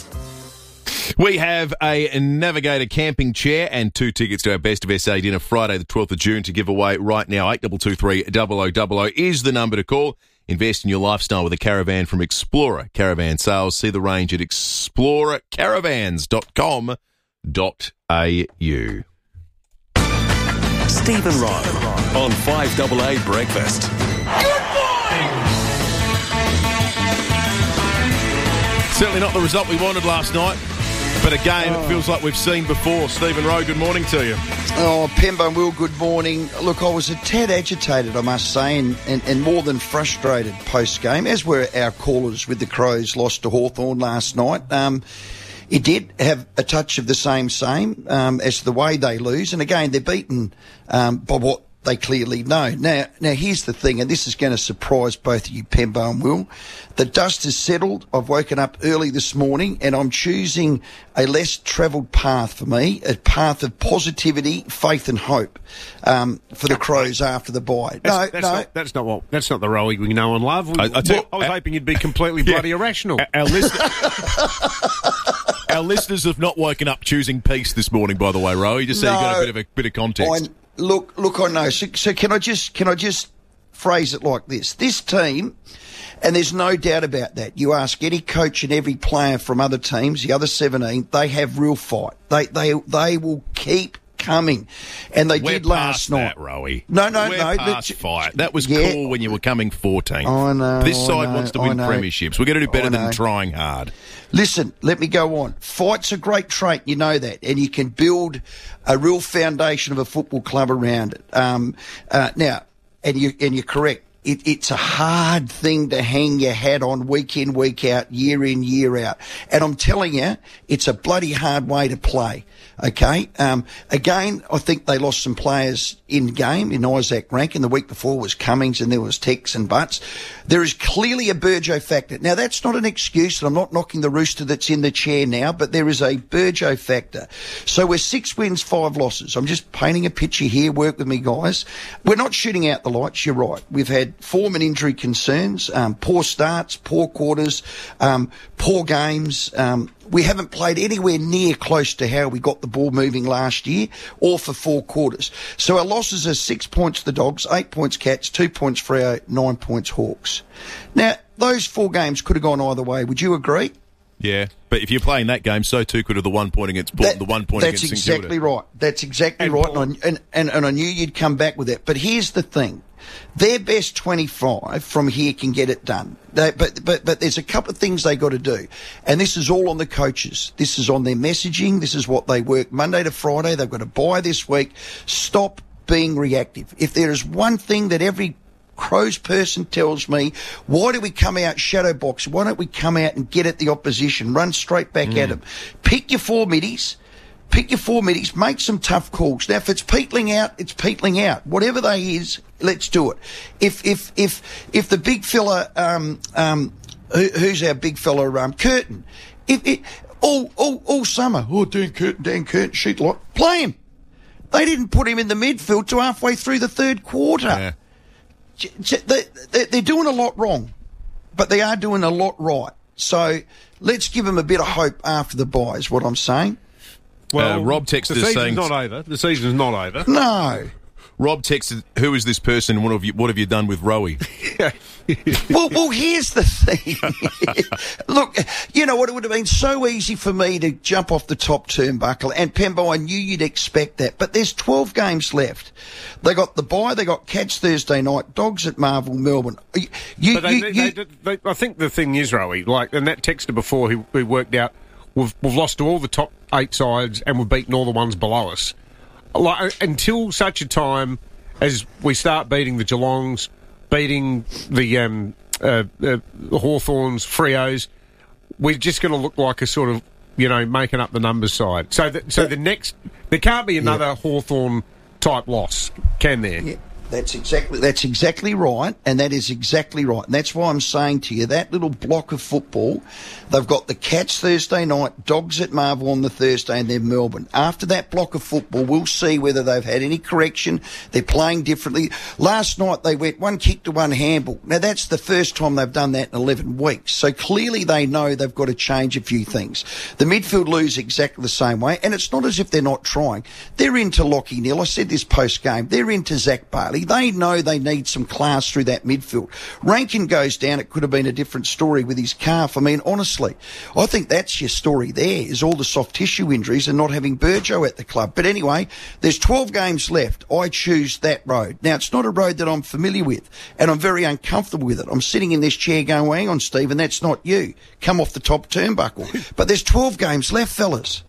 Speaker 10: We have a Navigator camping chair and two tickets to our Best of S A dinner Friday the twelfth of June to give away right now. eight two two three, zero zero zero zero is the number to call. Invest in your lifestyle with a caravan from Explorer Caravan Sales. See the range at explorer caravans dot com dot a u.
Speaker 9: Stephen Rowe on five double A Breakfast.
Speaker 10: Certainly not the result we wanted last night, but a game
Speaker 26: oh.
Speaker 10: it feels like we've seen before. Stephen Rowe, good morning to you.
Speaker 26: Oh, Pembo and Will, good morning. Look, I was a tad agitated, I must say, and, and, and more than frustrated post-game, as were our callers with the Crows lost to Hawthorn last night. Um, it did have a touch of the same same um, as the way they lose, and again, they're beaten um, by what they clearly know. Now, now here's the thing, and this is going to surprise both of you, Pembo and Will. The dust has settled. I've woken up early this morning, and I'm choosing a less travelled path for me, a path of positivity, faith and hope um, for the Crows after the bye.
Speaker 2: That's,
Speaker 26: no,
Speaker 2: that's
Speaker 26: no.
Speaker 2: Not, that's not what. That's not the Rowe we know and love. We,
Speaker 10: I, I, tell,
Speaker 2: well, I was uh, hoping you'd be completely bloody
Speaker 10: yeah.
Speaker 2: irrational.
Speaker 10: Our, our, listen- our listeners have not woken up choosing peace this morning, by the way, Rowe. You just say no, you got a bit of a bit of context.
Speaker 26: I, Look, look, I know. So, so can I just can I just phrase it like this? This team, and there's no doubt about that. You ask any coach and every player from other teams, the other seventeen, they have real fight. They they they will keep coming. And they
Speaker 10: We're
Speaker 26: did last
Speaker 10: past
Speaker 26: night.
Speaker 10: that, Rowie.
Speaker 26: No, no,
Speaker 10: We're
Speaker 26: no.
Speaker 10: past
Speaker 26: the-
Speaker 10: fight. That was
Speaker 26: Yeah.
Speaker 10: cool when you were coming fourteenth.
Speaker 26: I know,
Speaker 10: This
Speaker 26: I
Speaker 10: side
Speaker 26: know,
Speaker 10: wants to
Speaker 26: I
Speaker 10: win
Speaker 26: know.
Speaker 10: premierships. We're going to do better
Speaker 26: I
Speaker 10: than
Speaker 26: know.
Speaker 10: trying hard.
Speaker 26: Listen, let me go on. Fight's a great trait, you know that, and you can build a real foundation of a football club around it. Um, uh, now, and you and you're correct. It, it's a hard thing to hang your hat on week in, week out, year in, year out. And I'm telling you, it's a bloody hard way to play. Okay. Um, again, I think they lost some players in game in Isaac Rankin. The week before was Cummings and there was Tex and Butts. There is clearly a Burjo factor. Now, that's not an excuse, and I'm not knocking the rooster that's in the chair now, but there is a Burjo factor. So we're six wins, five losses. I'm just painting a picture here. Work with me, guys. We're not shooting out the lights. You're right. We've had form and injury concerns, um, poor starts, poor quarters, um, poor games. Um, we haven't played anywhere near close to how we got the ball moving last year or for four quarters. So our losses are six points for the Dogs, eight points Cats, two points Freo, nine points Hawks. Now, those four games could have gone either way. Would you agree?
Speaker 10: Yeah, but if you're playing that game, so too could have the one point against Port,
Speaker 26: That-
Speaker 10: the one point
Speaker 26: That's
Speaker 10: against St
Speaker 26: exactly
Speaker 10: Kilda.
Speaker 26: right. That's exactly right. And I, and, and, and I knew you'd come back with that. But here's the thing. Their best twenty-five from here can get it done. They, but, but, but there's a couple of things they got to do. And this is all on the coaches. This is on their messaging. This is what they work Monday to Friday. They've got to buy this week. Stop being reactive. If there is one thing that every Crows person tells me, why do we come out shadow box? Why don't we come out and get at the opposition, run straight back at them? Pick your four middies, pick your four middies, make some tough calls. Now, if it's peetling out, it's peetling out. Whatever they is, let's do it. If if if if the big fella, um um, who, who's our big fella, um, Curtin, if it all all all summer, oh Dan Curtin, Dan Curtin, sheet lot, play him. They didn't put him in the midfield till halfway through the third quarter.
Speaker 10: Yeah.
Speaker 26: They're doing a lot wrong, but they are doing a lot right. So let's give them a bit of hope after the bye, is what I'm saying.
Speaker 10: Well, uh, Rob texted
Speaker 2: the season's
Speaker 10: saying
Speaker 2: not over. The season's not over.
Speaker 26: No.
Speaker 10: Rob texted, "Who is this person? What have you? What have you done with Rowie?"
Speaker 26: well, well, here's the thing. Look, you know what? It would have been so easy for me to jump off the top turnbuckle, and Pembo, I knew you'd expect that. But there's twelve games left. They got the bye. They got Cats Thursday night. Dogs at Marvel, Melbourne. You, you,
Speaker 2: but they,
Speaker 26: you,
Speaker 2: they,
Speaker 26: you,
Speaker 2: they, they, I think the thing is, Rowie, like, and that texter before who, who worked out, we've we've lost to all the top eight sides and we've beaten all the ones below us. Like, until such a time as we start beating the Geelongs, beating the um, uh, uh, Hawthorns, Freos, we're just going to look like a sort of, you know, making up the numbers side. So, the, so the next, there can't be another yeah. Hawthorn type loss, can there?
Speaker 26: Yeah. That's exactly that's exactly right, and that is exactly right. And that's why I'm saying to you, that little block of football, they've got the Cats Thursday night, Dogs at Marvel on the Thursday, and then Melbourne. After that block of football, we'll see whether they've had any correction. They're playing differently. Last night, they went one kick to one handball. Now, that's the first time they've done that in eleven weeks. So clearly they know they've got to change a few things. The midfield lose exactly the same way, and it's not as if they're not trying. They're into Lockie Neal. I said this post-game. They're into Zach Bailey. They know they need some class through that midfield. Rankin goes down, it could have been a different story with his calf. I mean, honestly, I think that's your story there, is all the soft tissue injuries and not having Burjo at the club. But anyway, there's twelve games left. I choose that road. Now, it's not a road that I'm familiar with, and I'm very uncomfortable with it. I'm sitting in this chair going, well, hang on, Stephen, that's not you. Come off the top turnbuckle. But there's twelve games left, fellas.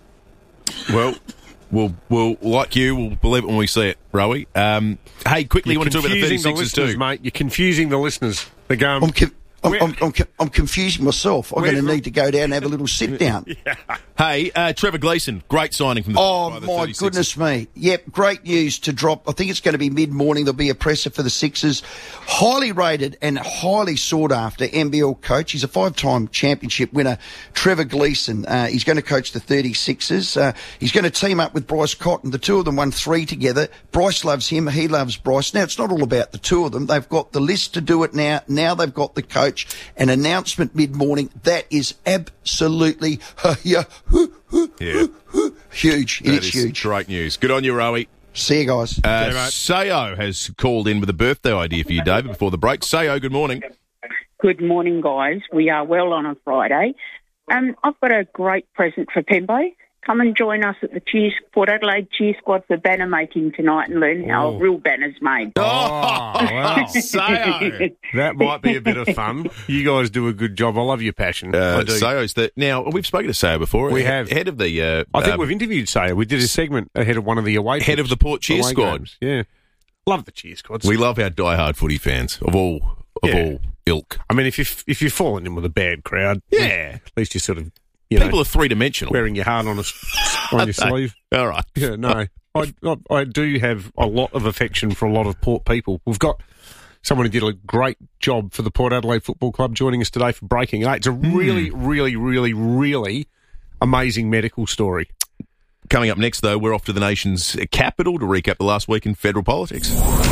Speaker 10: Well... We'll, we'll, like you, we'll believe it when we see it, Rowie. Um, hey, quickly, you want to talk about the thirty-sixers too?
Speaker 2: Mate, you're confusing the listeners. They're going...
Speaker 26: I'm, com- I'm, I'm, I'm, I'm confusing myself. I'm going to need to go down and have a little sit down.
Speaker 10: yeah. Hey, uh, Trevor Gleeson, great signing from the
Speaker 26: Oh,
Speaker 10: by the
Speaker 26: my
Speaker 10: thirty-sixers.
Speaker 26: goodness me. Yep, great news to drop. I think it's going to be mid-morning. There'll be a presser for the Sixers. Highly rated and highly sought-after N B L coach. He's a five-time championship winner, Trevor Gleeson. Uh, he's going to coach the thirty-sixers. Uh, he's going to team up with Bryce Cotton. The two of them won three together. Bryce loves him. He loves Bryce. Now, it's not all about the two of them. They've got the list to do it now. Now they've got the coach. An announcement mid-morning. That is absolutely yeah,
Speaker 10: yeah.
Speaker 26: huge. It
Speaker 10: That
Speaker 26: is
Speaker 10: is
Speaker 26: huge.
Speaker 10: Great news. Good on you, Rowie.
Speaker 26: See you guys.
Speaker 10: Uh, Sayo has called in with a birthday idea for you, David, before the break. Sayo, good morning.
Speaker 11: Good morning, guys. We are well on a Friday. Um, I've got a great present for Pembo. come and join us at the cheer, Port Adelaide Cheer Squad for banner making tonight and learn how
Speaker 2: Oh.
Speaker 11: a real banner's made.
Speaker 2: Oh, wow. That might be a bit of fun. You guys do a good job. I love your passion.
Speaker 10: Uh,
Speaker 2: I do.
Speaker 10: Sayo's the, now, we've spoken to Sayo before.
Speaker 2: We
Speaker 10: He-
Speaker 2: have.
Speaker 10: Head of the... Uh,
Speaker 2: I think
Speaker 10: um,
Speaker 2: we've interviewed Sayo. We did a segment ahead of one of the away
Speaker 10: Head of the Port Cheer
Speaker 2: away
Speaker 10: Squad.
Speaker 2: games. Yeah. Love the cheer squads.
Speaker 10: We love our diehard footy fans of all of
Speaker 2: Yeah.
Speaker 10: all ilk.
Speaker 2: I mean, if you're, if you're falling in with a bad crowd,
Speaker 10: Yeah.
Speaker 2: at least you sort of, you
Speaker 10: People
Speaker 2: know,
Speaker 10: are three-dimensional.
Speaker 2: wearing your heart on, a, on your sleeve.
Speaker 10: All right.
Speaker 2: Yeah, no. I, I, I do have a lot of affection for a lot of Port people. We've got someone who did a great job for the Port Adelaide Football Club joining us today for Breaking Eight. It's a really, really, really, really amazing medical story.
Speaker 10: Coming up next, though, we're off to the nation's capital to recap the last week in federal politics.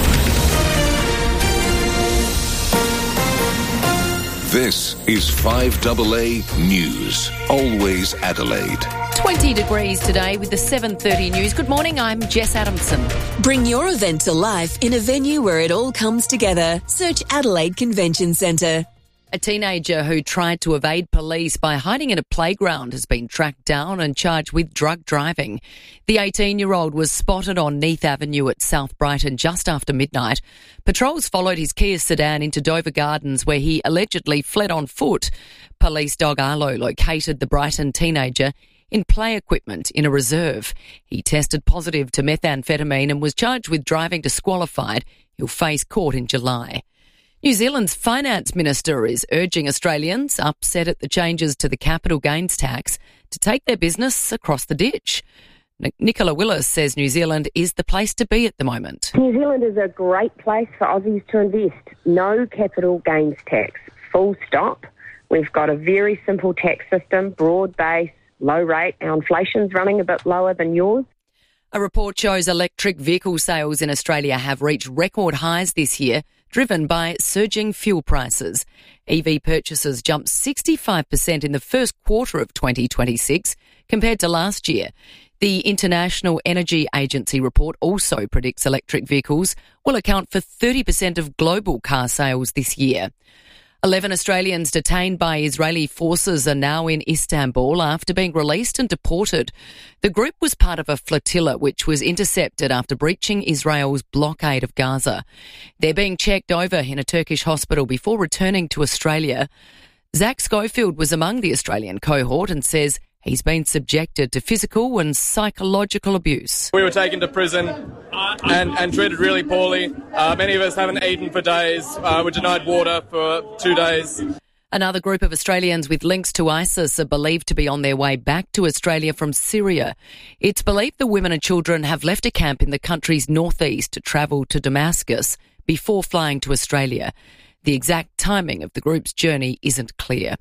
Speaker 9: This is five double A News. Always Adelaide.
Speaker 14: twenty degrees today with the seven thirty news. Good morning, I'm Jess Adamson.
Speaker 13: Bring your event to life in a venue where it all comes together. Search Adelaide Convention Centre.
Speaker 14: A teenager who tried to evade police by hiding in a playground has been tracked down and charged with drug driving. The eighteen-year-old was spotted on Neath Avenue at South Brighton just after midnight. Patrols followed his Kia sedan into Dover Gardens where he allegedly fled on foot. Police dog Arlo located the Brighton teenager in play equipment in a reserve. He tested positive to methamphetamine and was charged with driving disqualified. He'll face court in July. New Zealand's finance minister is urging Australians upset at the changes to the capital gains tax to take their business across the ditch. Nicola Willis says New Zealand is the place to be at the moment.
Speaker 15: New Zealand is a great place for Aussies to invest. No capital gains tax. Full stop. We've got a very simple tax system, broad base, low rate. Our inflation's running a bit lower than yours.
Speaker 14: A report shows electric vehicle sales in Australia have reached record highs this year, driven by surging fuel prices. E V purchases jumped sixty-five percent in the first quarter of twenty twenty-six compared to last year. The International Energy Agency report also predicts electric vehicles will account for thirty percent of global car sales this year. Eleven Australians detained by Israeli forces are now in Istanbul after being released and deported. The group was part of a flotilla which was intercepted after breaching Israel's blockade of Gaza. They're being checked over in a Turkish hospital before returning to Australia. Zach Schofield was among the Australian cohort and says he's been subjected to physical and psychological abuse.
Speaker 16: We were taken to prison and, and treated really poorly. Uh, many of us haven't eaten for days. Uh, were denied water for two days.
Speaker 14: Another group of Australians with links to ISIS are believed to be on their way back to Australia from Syria. It's believed the women and children have left a camp in the country's northeast to travel to Damascus before flying to Australia. The exact timing of the group's journey isn't clear.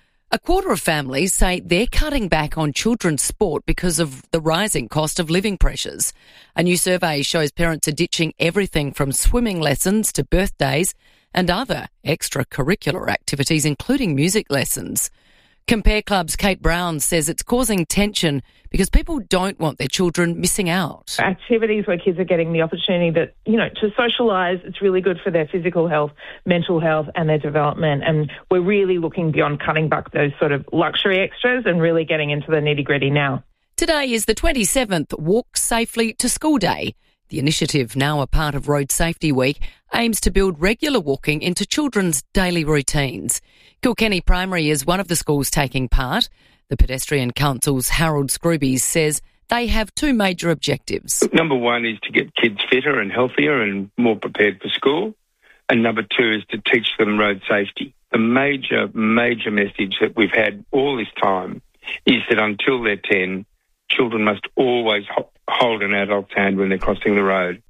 Speaker 14: A quarter of families say they're cutting back on children's sport because of the rising cost of living pressures. A new survey shows parents are ditching everything from swimming lessons to birthdays and other extracurricular activities, including music lessons. Compare Club's Kate Brown says it's causing tension because people don't want their children missing out.
Speaker 17: Activities where kids are getting the opportunity that, you know, to socialise, it's really good for their physical health, mental health and their development. And we're really looking beyond cutting back those sort of luxury extras and really getting into the nitty-gritty now.
Speaker 14: Today is the twenty-seventh Walk Safely to School Day. The initiative, now a part of Road Safety Week, aims to build regular walking into children's daily routines. Kilkenny Primary is one of the schools taking part. The Pedestrian Council's Harold Scroobies says they have two major objectives.
Speaker 18: Number one is to get kids fitter and healthier and more prepared for school. And number two is to teach them road safety. The major, major message that we've had all this time is that until they're ten, children must always ho- hold an adult's hand when they're crossing the road.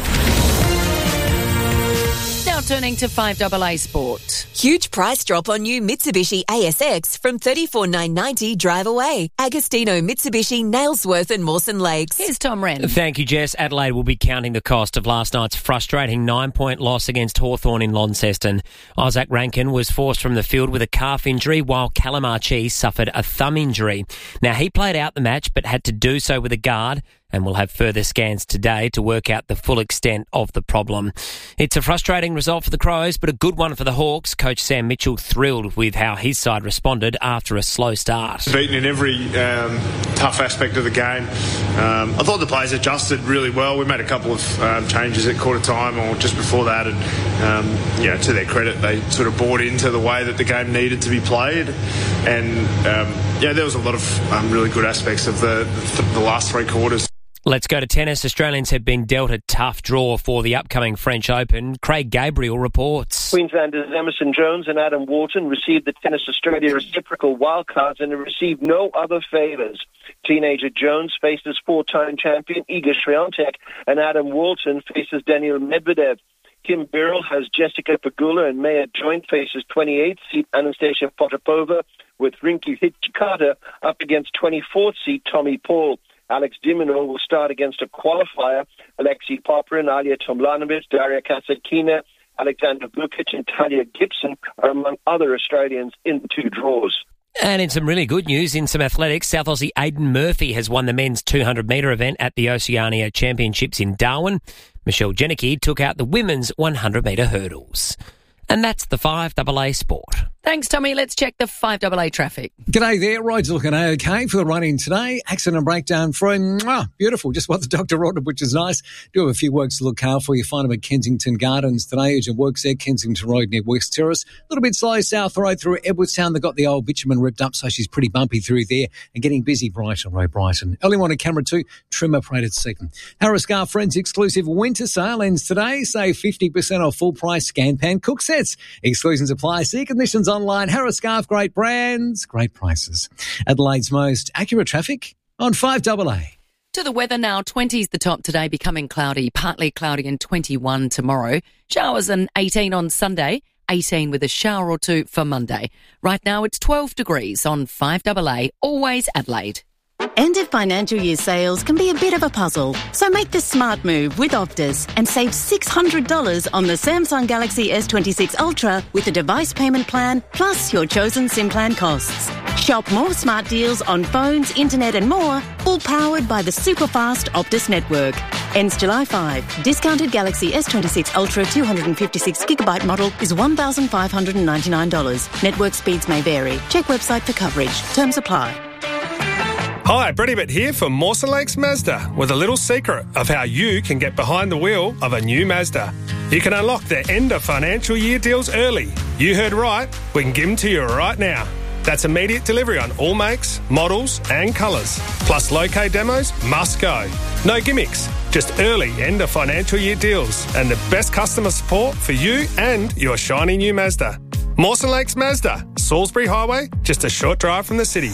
Speaker 14: Now turning to five double A Sport.
Speaker 13: Huge price drop on new Mitsubishi A S X from thirty-four thousand nine hundred ninety dollars drive away. Agostino Mitsubishi, Nailsworth and Mawson Lakes.
Speaker 14: Here's Tom Wren.
Speaker 20: Thank you, Jess. Adelaide will be counting the cost of last night's frustrating nine-point loss against Hawthorn in Launceston. Isaac Rankin was forced from the field with a calf injury while Callum Archie suffered a thumb injury. Now, he played out the match but had to do so with a guard and will have further scans today to work out the full extent of the problem. It's a frustrating result result for the Crows, but a good one for the Hawks. Coach Sam Mitchell thrilled with how his side responded after a slow start.
Speaker 1: Beaten in every um, tough aspect of the game. Um, I thought the players adjusted really well. We made a couple of um, changes at quarter time or just before that, and um, yeah, to their credit, they sort of bought into the way that the game needed to be played. And um, yeah, there was a lot of um, really good aspects of the, the, the last three quarters.
Speaker 20: Let's go to tennis. Australians have been dealt a tough draw for the upcoming French Open. Craig Gabriel reports.
Speaker 3: Queenslanders Emerson Jones and Adam Walton received the Tennis Australia reciprocal wildcards and received no other favours. Teenager Jones faces four-time champion Iga Swiatek, and Adam Walton faces Daniil Medvedev. Kim Birrell has Jessica Pegula, and Maya Joint faces twenty-eighth seed Anastasia Potapova, with Rinky Hijikata up against twenty-fourth seed Tommy Paul. Alex Dimino will start against a qualifier. Alexei Popyrin, Alia Tomljanovic, Daria Kasatkina, Alexander Vukic and Talia Gibson are among other Australians in the two draws.
Speaker 20: And in some really good news, in some athletics, South Aussie Aidan Murphy has won the men's two hundred metre event at the Oceania Championships in Darwin. Michelle Jenicky took out the women's one hundred metre hurdles. And that's the five A A Sport.
Speaker 14: Thanks, Tommy. Let's check the five A A traffic.
Speaker 4: G'day there. Roads looking okay for the run-in today. Accident and breakdown free. Mwah, beautiful. Just what the doctor ordered, which is nice. Do have a few works to look out for. You find them at Kensington Gardens today. Urgent works there, Kensington Road near West Terrace. A little bit slow south road through Edwardstown. They've got the old bitumen ripped up, so she's pretty bumpy through there. And getting busy Brighton Road, Brighton. Early morning camera two, trim operated second. Harris Scar Friends exclusive winter sale ends today. Save fifty percent off full price scan pan cook sets. Exclusions apply. See conditions online. Harris Scarf, great brands, great prices. Adelaide's most accurate traffic on five A A.
Speaker 14: To the weather now, twenty is the top today, becoming cloudy, partly cloudy and twenty-one tomorrow. Showers and eighteen on Sunday, eighteen with a shower or two for Monday. Right now it's twelve degrees on five A A, always Adelaide.
Speaker 19: End of financial year sales can be a bit of a puzzle, so make the smart move with Optus and save six hundred dollars on the Samsung Galaxy S twenty-six Ultra with a device payment plan plus your chosen SIM plan costs. Shop more smart deals on phones, internet and more, all powered by the super fast Optus network. Ends July fifth. Discounted Galaxy S twenty-six Ultra two hundred fifty-six gigabyte model is one thousand five hundred ninety-nine dollars. Network speeds may vary. Check website for coverage. Terms apply.
Speaker 21: Hi, Brady Bitt here for Mawson Lakes Mazda with a little secret of how you can get behind the wheel of a new Mazda. You can unlock their end of financial year deals early. You heard right, we can give them to you right now. That's immediate delivery on all makes, models and colours. Plus low-K demos must go. No gimmicks, just early end of financial year deals and the best customer support for you and your shiny new Mazda. Mawson Lakes Mazda, Salisbury Highway, just a short drive from the city.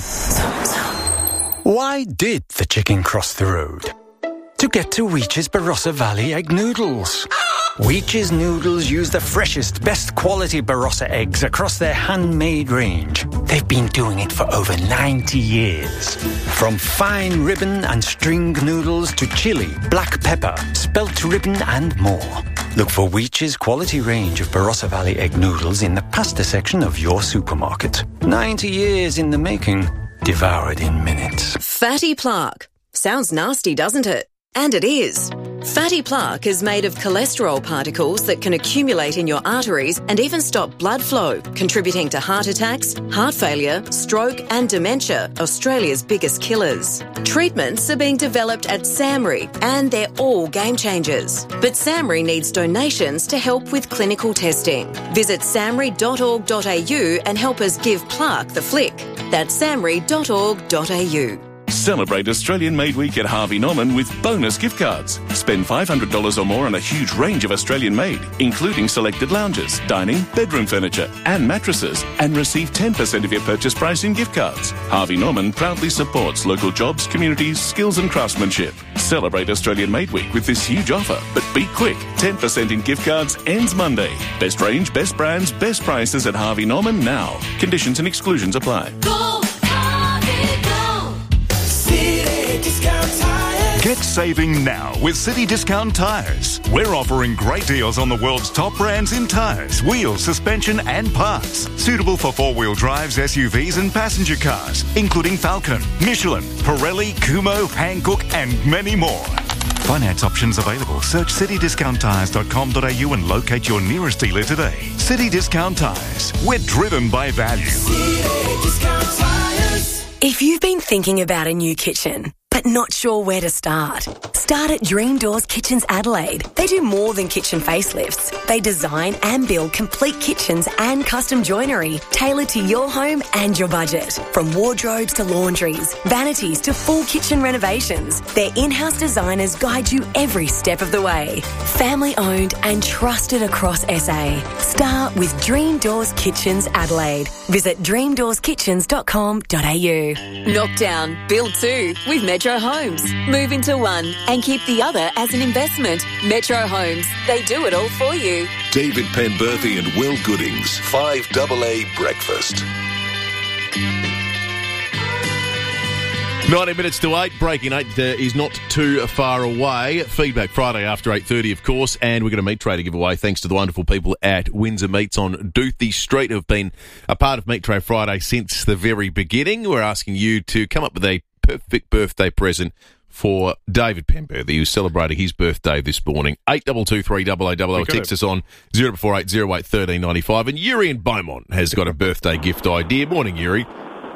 Speaker 22: Why did the chicken cross the road? To get to Weech's Barossa Valley Egg Noodles. Weech's Noodles use the freshest, best quality Barossa eggs across their handmade range. They've been doing it for over ninety years. From fine ribbon and string noodles to chili, black pepper, spelt ribbon and more. Look for Weech's quality range of Barossa Valley Egg Noodles in the pasta section of your supermarket. ninety years in the making. Devoured in minutes.
Speaker 13: Fatty plaque. Sounds nasty, doesn't it? And it is. Fatty plaque is made of cholesterol particles that can accumulate in your arteries and even stop blood flow, contributing to heart attacks, heart failure, stroke and dementia, Australia's biggest killers. Treatments are being developed at SAMRI and they're all game changers. But SAMRI needs donations to help with clinical testing. Visit samri dot org dot a u and help us give plaque the flick. That's samri dot org dot a u.
Speaker 27: Celebrate Australian Made Week at Harvey Norman with bonus gift cards. Spend five hundred dollars or more on a huge range of Australian made, including selected lounges, dining, bedroom furniture and mattresses, and receive ten percent of your purchase price in gift cards. Harvey Norman proudly supports local jobs, communities, skills and craftsmanship. Celebrate Australian Made Week with this huge offer, but be quick. ten percent in gift cards ends Monday. Best range, best brands, best prices at Harvey Norman now. Conditions and exclusions apply.
Speaker 6: Go, Harvey, go. City Discount Tires.
Speaker 28: Get saving now with City Discount Tires. We're offering great deals on the world's top brands in tyres, wheels, suspension and parts. Suitable for four-wheel drives, S U Vs and passenger cars, including Falcon, Michelin, Pirelli, Kumho, Hankook and many more. Finance options available. Search city discount tyres dot com dot a u and locate your nearest dealer today. City Discount Tyres. We're driven by value.
Speaker 5: If you've been thinking about a new kitchen, but not sure where to start, start at Dream Doors Kitchens Adelaide. They do more than kitchen facelifts. They design and build complete kitchens and custom joinery tailored to your home and your budget. From wardrobes to laundries, vanities to full kitchen renovations, their in-house designers guide you every step of the way. Family owned and trusted across S A. Start with Dream Doors Kitchens Adelaide. Visit dream doors kitchens dot com dot a u.
Speaker 13: Knock down, build two with Metro Homes. Move into one and keep the other as an investment. Metro Homes, they do it all for you.
Speaker 9: David Penberthy and Will Goodings, five double A Breakfast.
Speaker 10: ninety minutes to eight. Breaking eight uh, is not too far away. Feedback Friday after eight thirty, of course, and we've got a meat tray to give away thanks to the wonderful people at Windsor Meats on Doothie Street who have been a part of Meat Tray Friday since the very beginning. We're asking you to come up with a perfect birthday present for David Penberthy, who's celebrating his birthday this morning. eight two two three double oh double oh. Text us on zero four eight zero eight one three nine five. And Yuri in Beaumont has got a birthday gift idea. Morning, Yuri.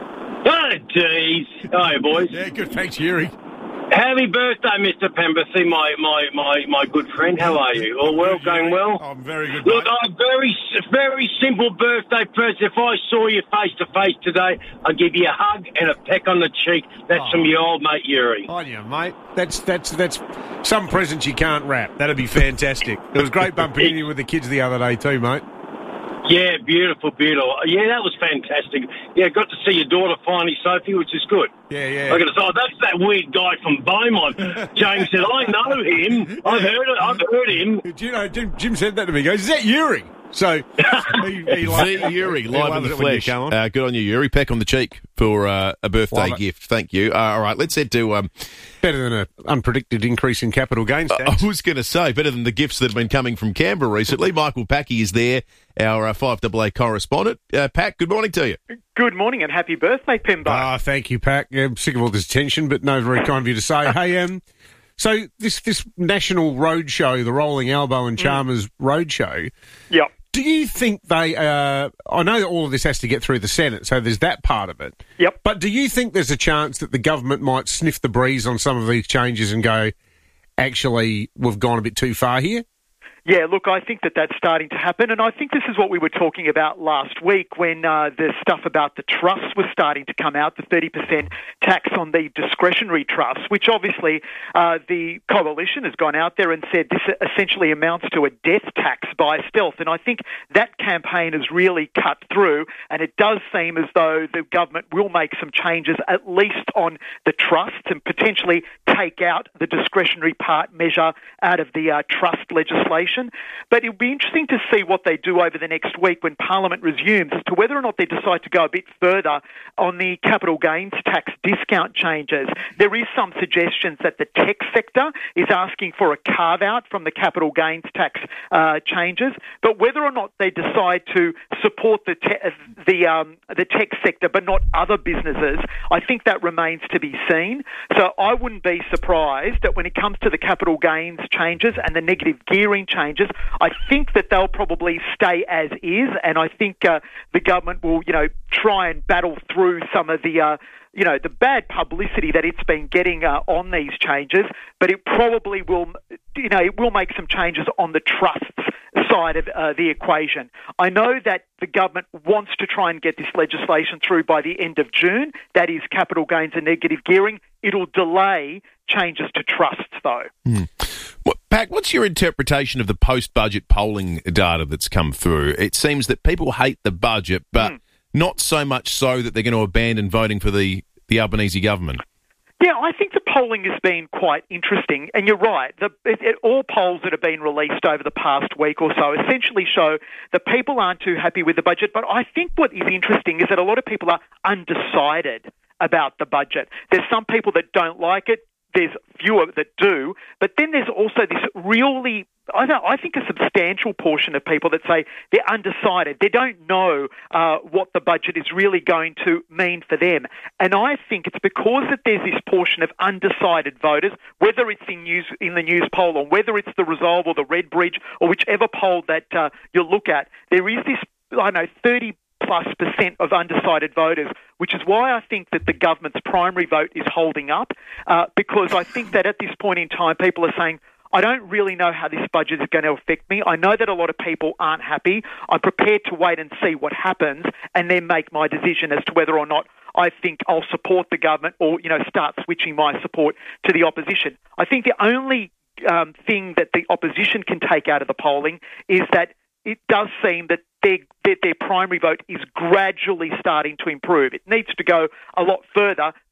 Speaker 7: Oh, jeez. Hi, boys.
Speaker 2: Yeah, good. Thanks, Yuri.
Speaker 7: Happy birthday, Mister Penberthy, my, my, my, my good friend. How are you? All well? Going well?
Speaker 2: I'm very good,
Speaker 7: Look,
Speaker 2: mate.
Speaker 7: a very, very simple birthday present. If I saw you face to face today, I'd give you a hug and a peck on the cheek. That's
Speaker 2: Oh.
Speaker 7: from your old mate, Yuri.
Speaker 2: On you, mate. That's that's that's some presents you can't wrap. That'd be fantastic. It was great bumping into you with the kids the other day too, mate.
Speaker 7: Yeah, beautiful, beautiful. Yeah, that was fantastic. Yeah, got to see your daughter finally, Sophie, which is good.
Speaker 2: Yeah, yeah.
Speaker 7: I got to say, oh, that's that weird guy from Beaumont. James said, I know him. I've heard it. I've heard him.
Speaker 2: Do you know, Jim, Jim said that to me. He goes, is that Yuri? So, he, he
Speaker 10: The Yuri,
Speaker 2: he
Speaker 10: live in
Speaker 2: loves
Speaker 10: the
Speaker 2: it when you
Speaker 10: flesh.
Speaker 2: come on.
Speaker 10: Uh, good on you, Yuri. Peck on the cheek for uh, a birthday
Speaker 2: Love it.
Speaker 10: gift. Thank you. Uh, all right, let's head to... Um,
Speaker 2: Better than an unpredicted increase in capital gains tax.
Speaker 10: I was going to say, better than the gifts that have been coming from Canberra recently. Michael Packy is there, our uh, five double A correspondent. Uh, Pack, good morning to you.
Speaker 8: Good morning and happy birthday, Pimbo.
Speaker 2: Ah, thank you, Pack. Yeah, I'm sick of all this attention, but no, very kind of you to say. Hey, um, so this this national road show, the Rolling Elbow and Chalmers road show.
Speaker 8: Yep.
Speaker 2: Do you think they? Uh, I know that all of this has to get through the Senate, so there's that part of it.
Speaker 8: Yep.
Speaker 2: But do you think there's a chance that the government might sniff the breeze on some of these changes and go, actually, we've gone a bit too far here?
Speaker 8: Yeah, look, I think that that's starting to happen, and I think this is what we were talking about last week when uh, the stuff about the trusts was starting to come out, the thirty percent tax on the discretionary trusts, which obviously uh, the coalition has gone out there and said this essentially amounts to a death tax by stealth, and I think that campaign has really cut through, and it does seem as though the government will make some changes, at least on the trusts, and potentially take out the discretionary part measure out of the uh, trust legislation. But it'll be interesting to see what they do over the next week when Parliament resumes as to whether or not they decide to go a bit further on the capital gains tax discount changes. There is some suggestions that the tech sector is asking for a carve-out from the capital gains tax uh, changes, but whether or not they decide to support the te- the um, the tech sector but not other businesses, I think that remains to be seen. So I wouldn't be surprised that when it comes to the capital gains changes and the negative gearing changes, I think that they'll probably stay as is, and I think uh, the government will, you know, try and battle through some of the, uh, you know, the bad publicity that it's been getting uh, on these changes. But it probably will, you know, it will make some changes on the trusts side of uh, the equation. I know that the government wants to try and get this legislation through by the end of June. That is capital gains and negative gearing. It'll delay changes to trusts, though.
Speaker 10: Mm. Well, Pac, what's your interpretation of the post-budget polling data that's come through? It seems that people hate the budget, but mm. not so much so that they're going to abandon voting for the, the Albanese government.
Speaker 8: Yeah, I think the polling has been quite interesting, and you're right. The, it, it, all polls that have been released over the past week or so essentially show that people aren't too happy with the budget, but I think what is interesting is that a lot of people are undecided about the budget. There's some people that don't like it. There's fewer that do, but then there's also this really I, don't, I think a substantial portion of people that say they're undecided, they don't know uh, what the budget is really going to mean for them. And I think it's because that there's this portion of undecided voters, whether it's in, news, in the news poll or whether it's the Resolve or the Redbridge or whichever poll that uh, you look at, there is this, I don't know, thirty plus percent of undecided voters, which is why I think that the government's primary vote is holding up, uh, because I think that at this point in time, people are saying, I don't really know how this budget is going to affect me. I know that a lot of people aren't happy. I'm prepared to wait and see what happens and then make my decision as to whether or not I think I'll support the government or, you know, start switching my support to the opposition. I think the only um, thing that the opposition can take out of the polling is that it does seem that their, that their primary vote is gradually starting to improve. It needs to go a lot further.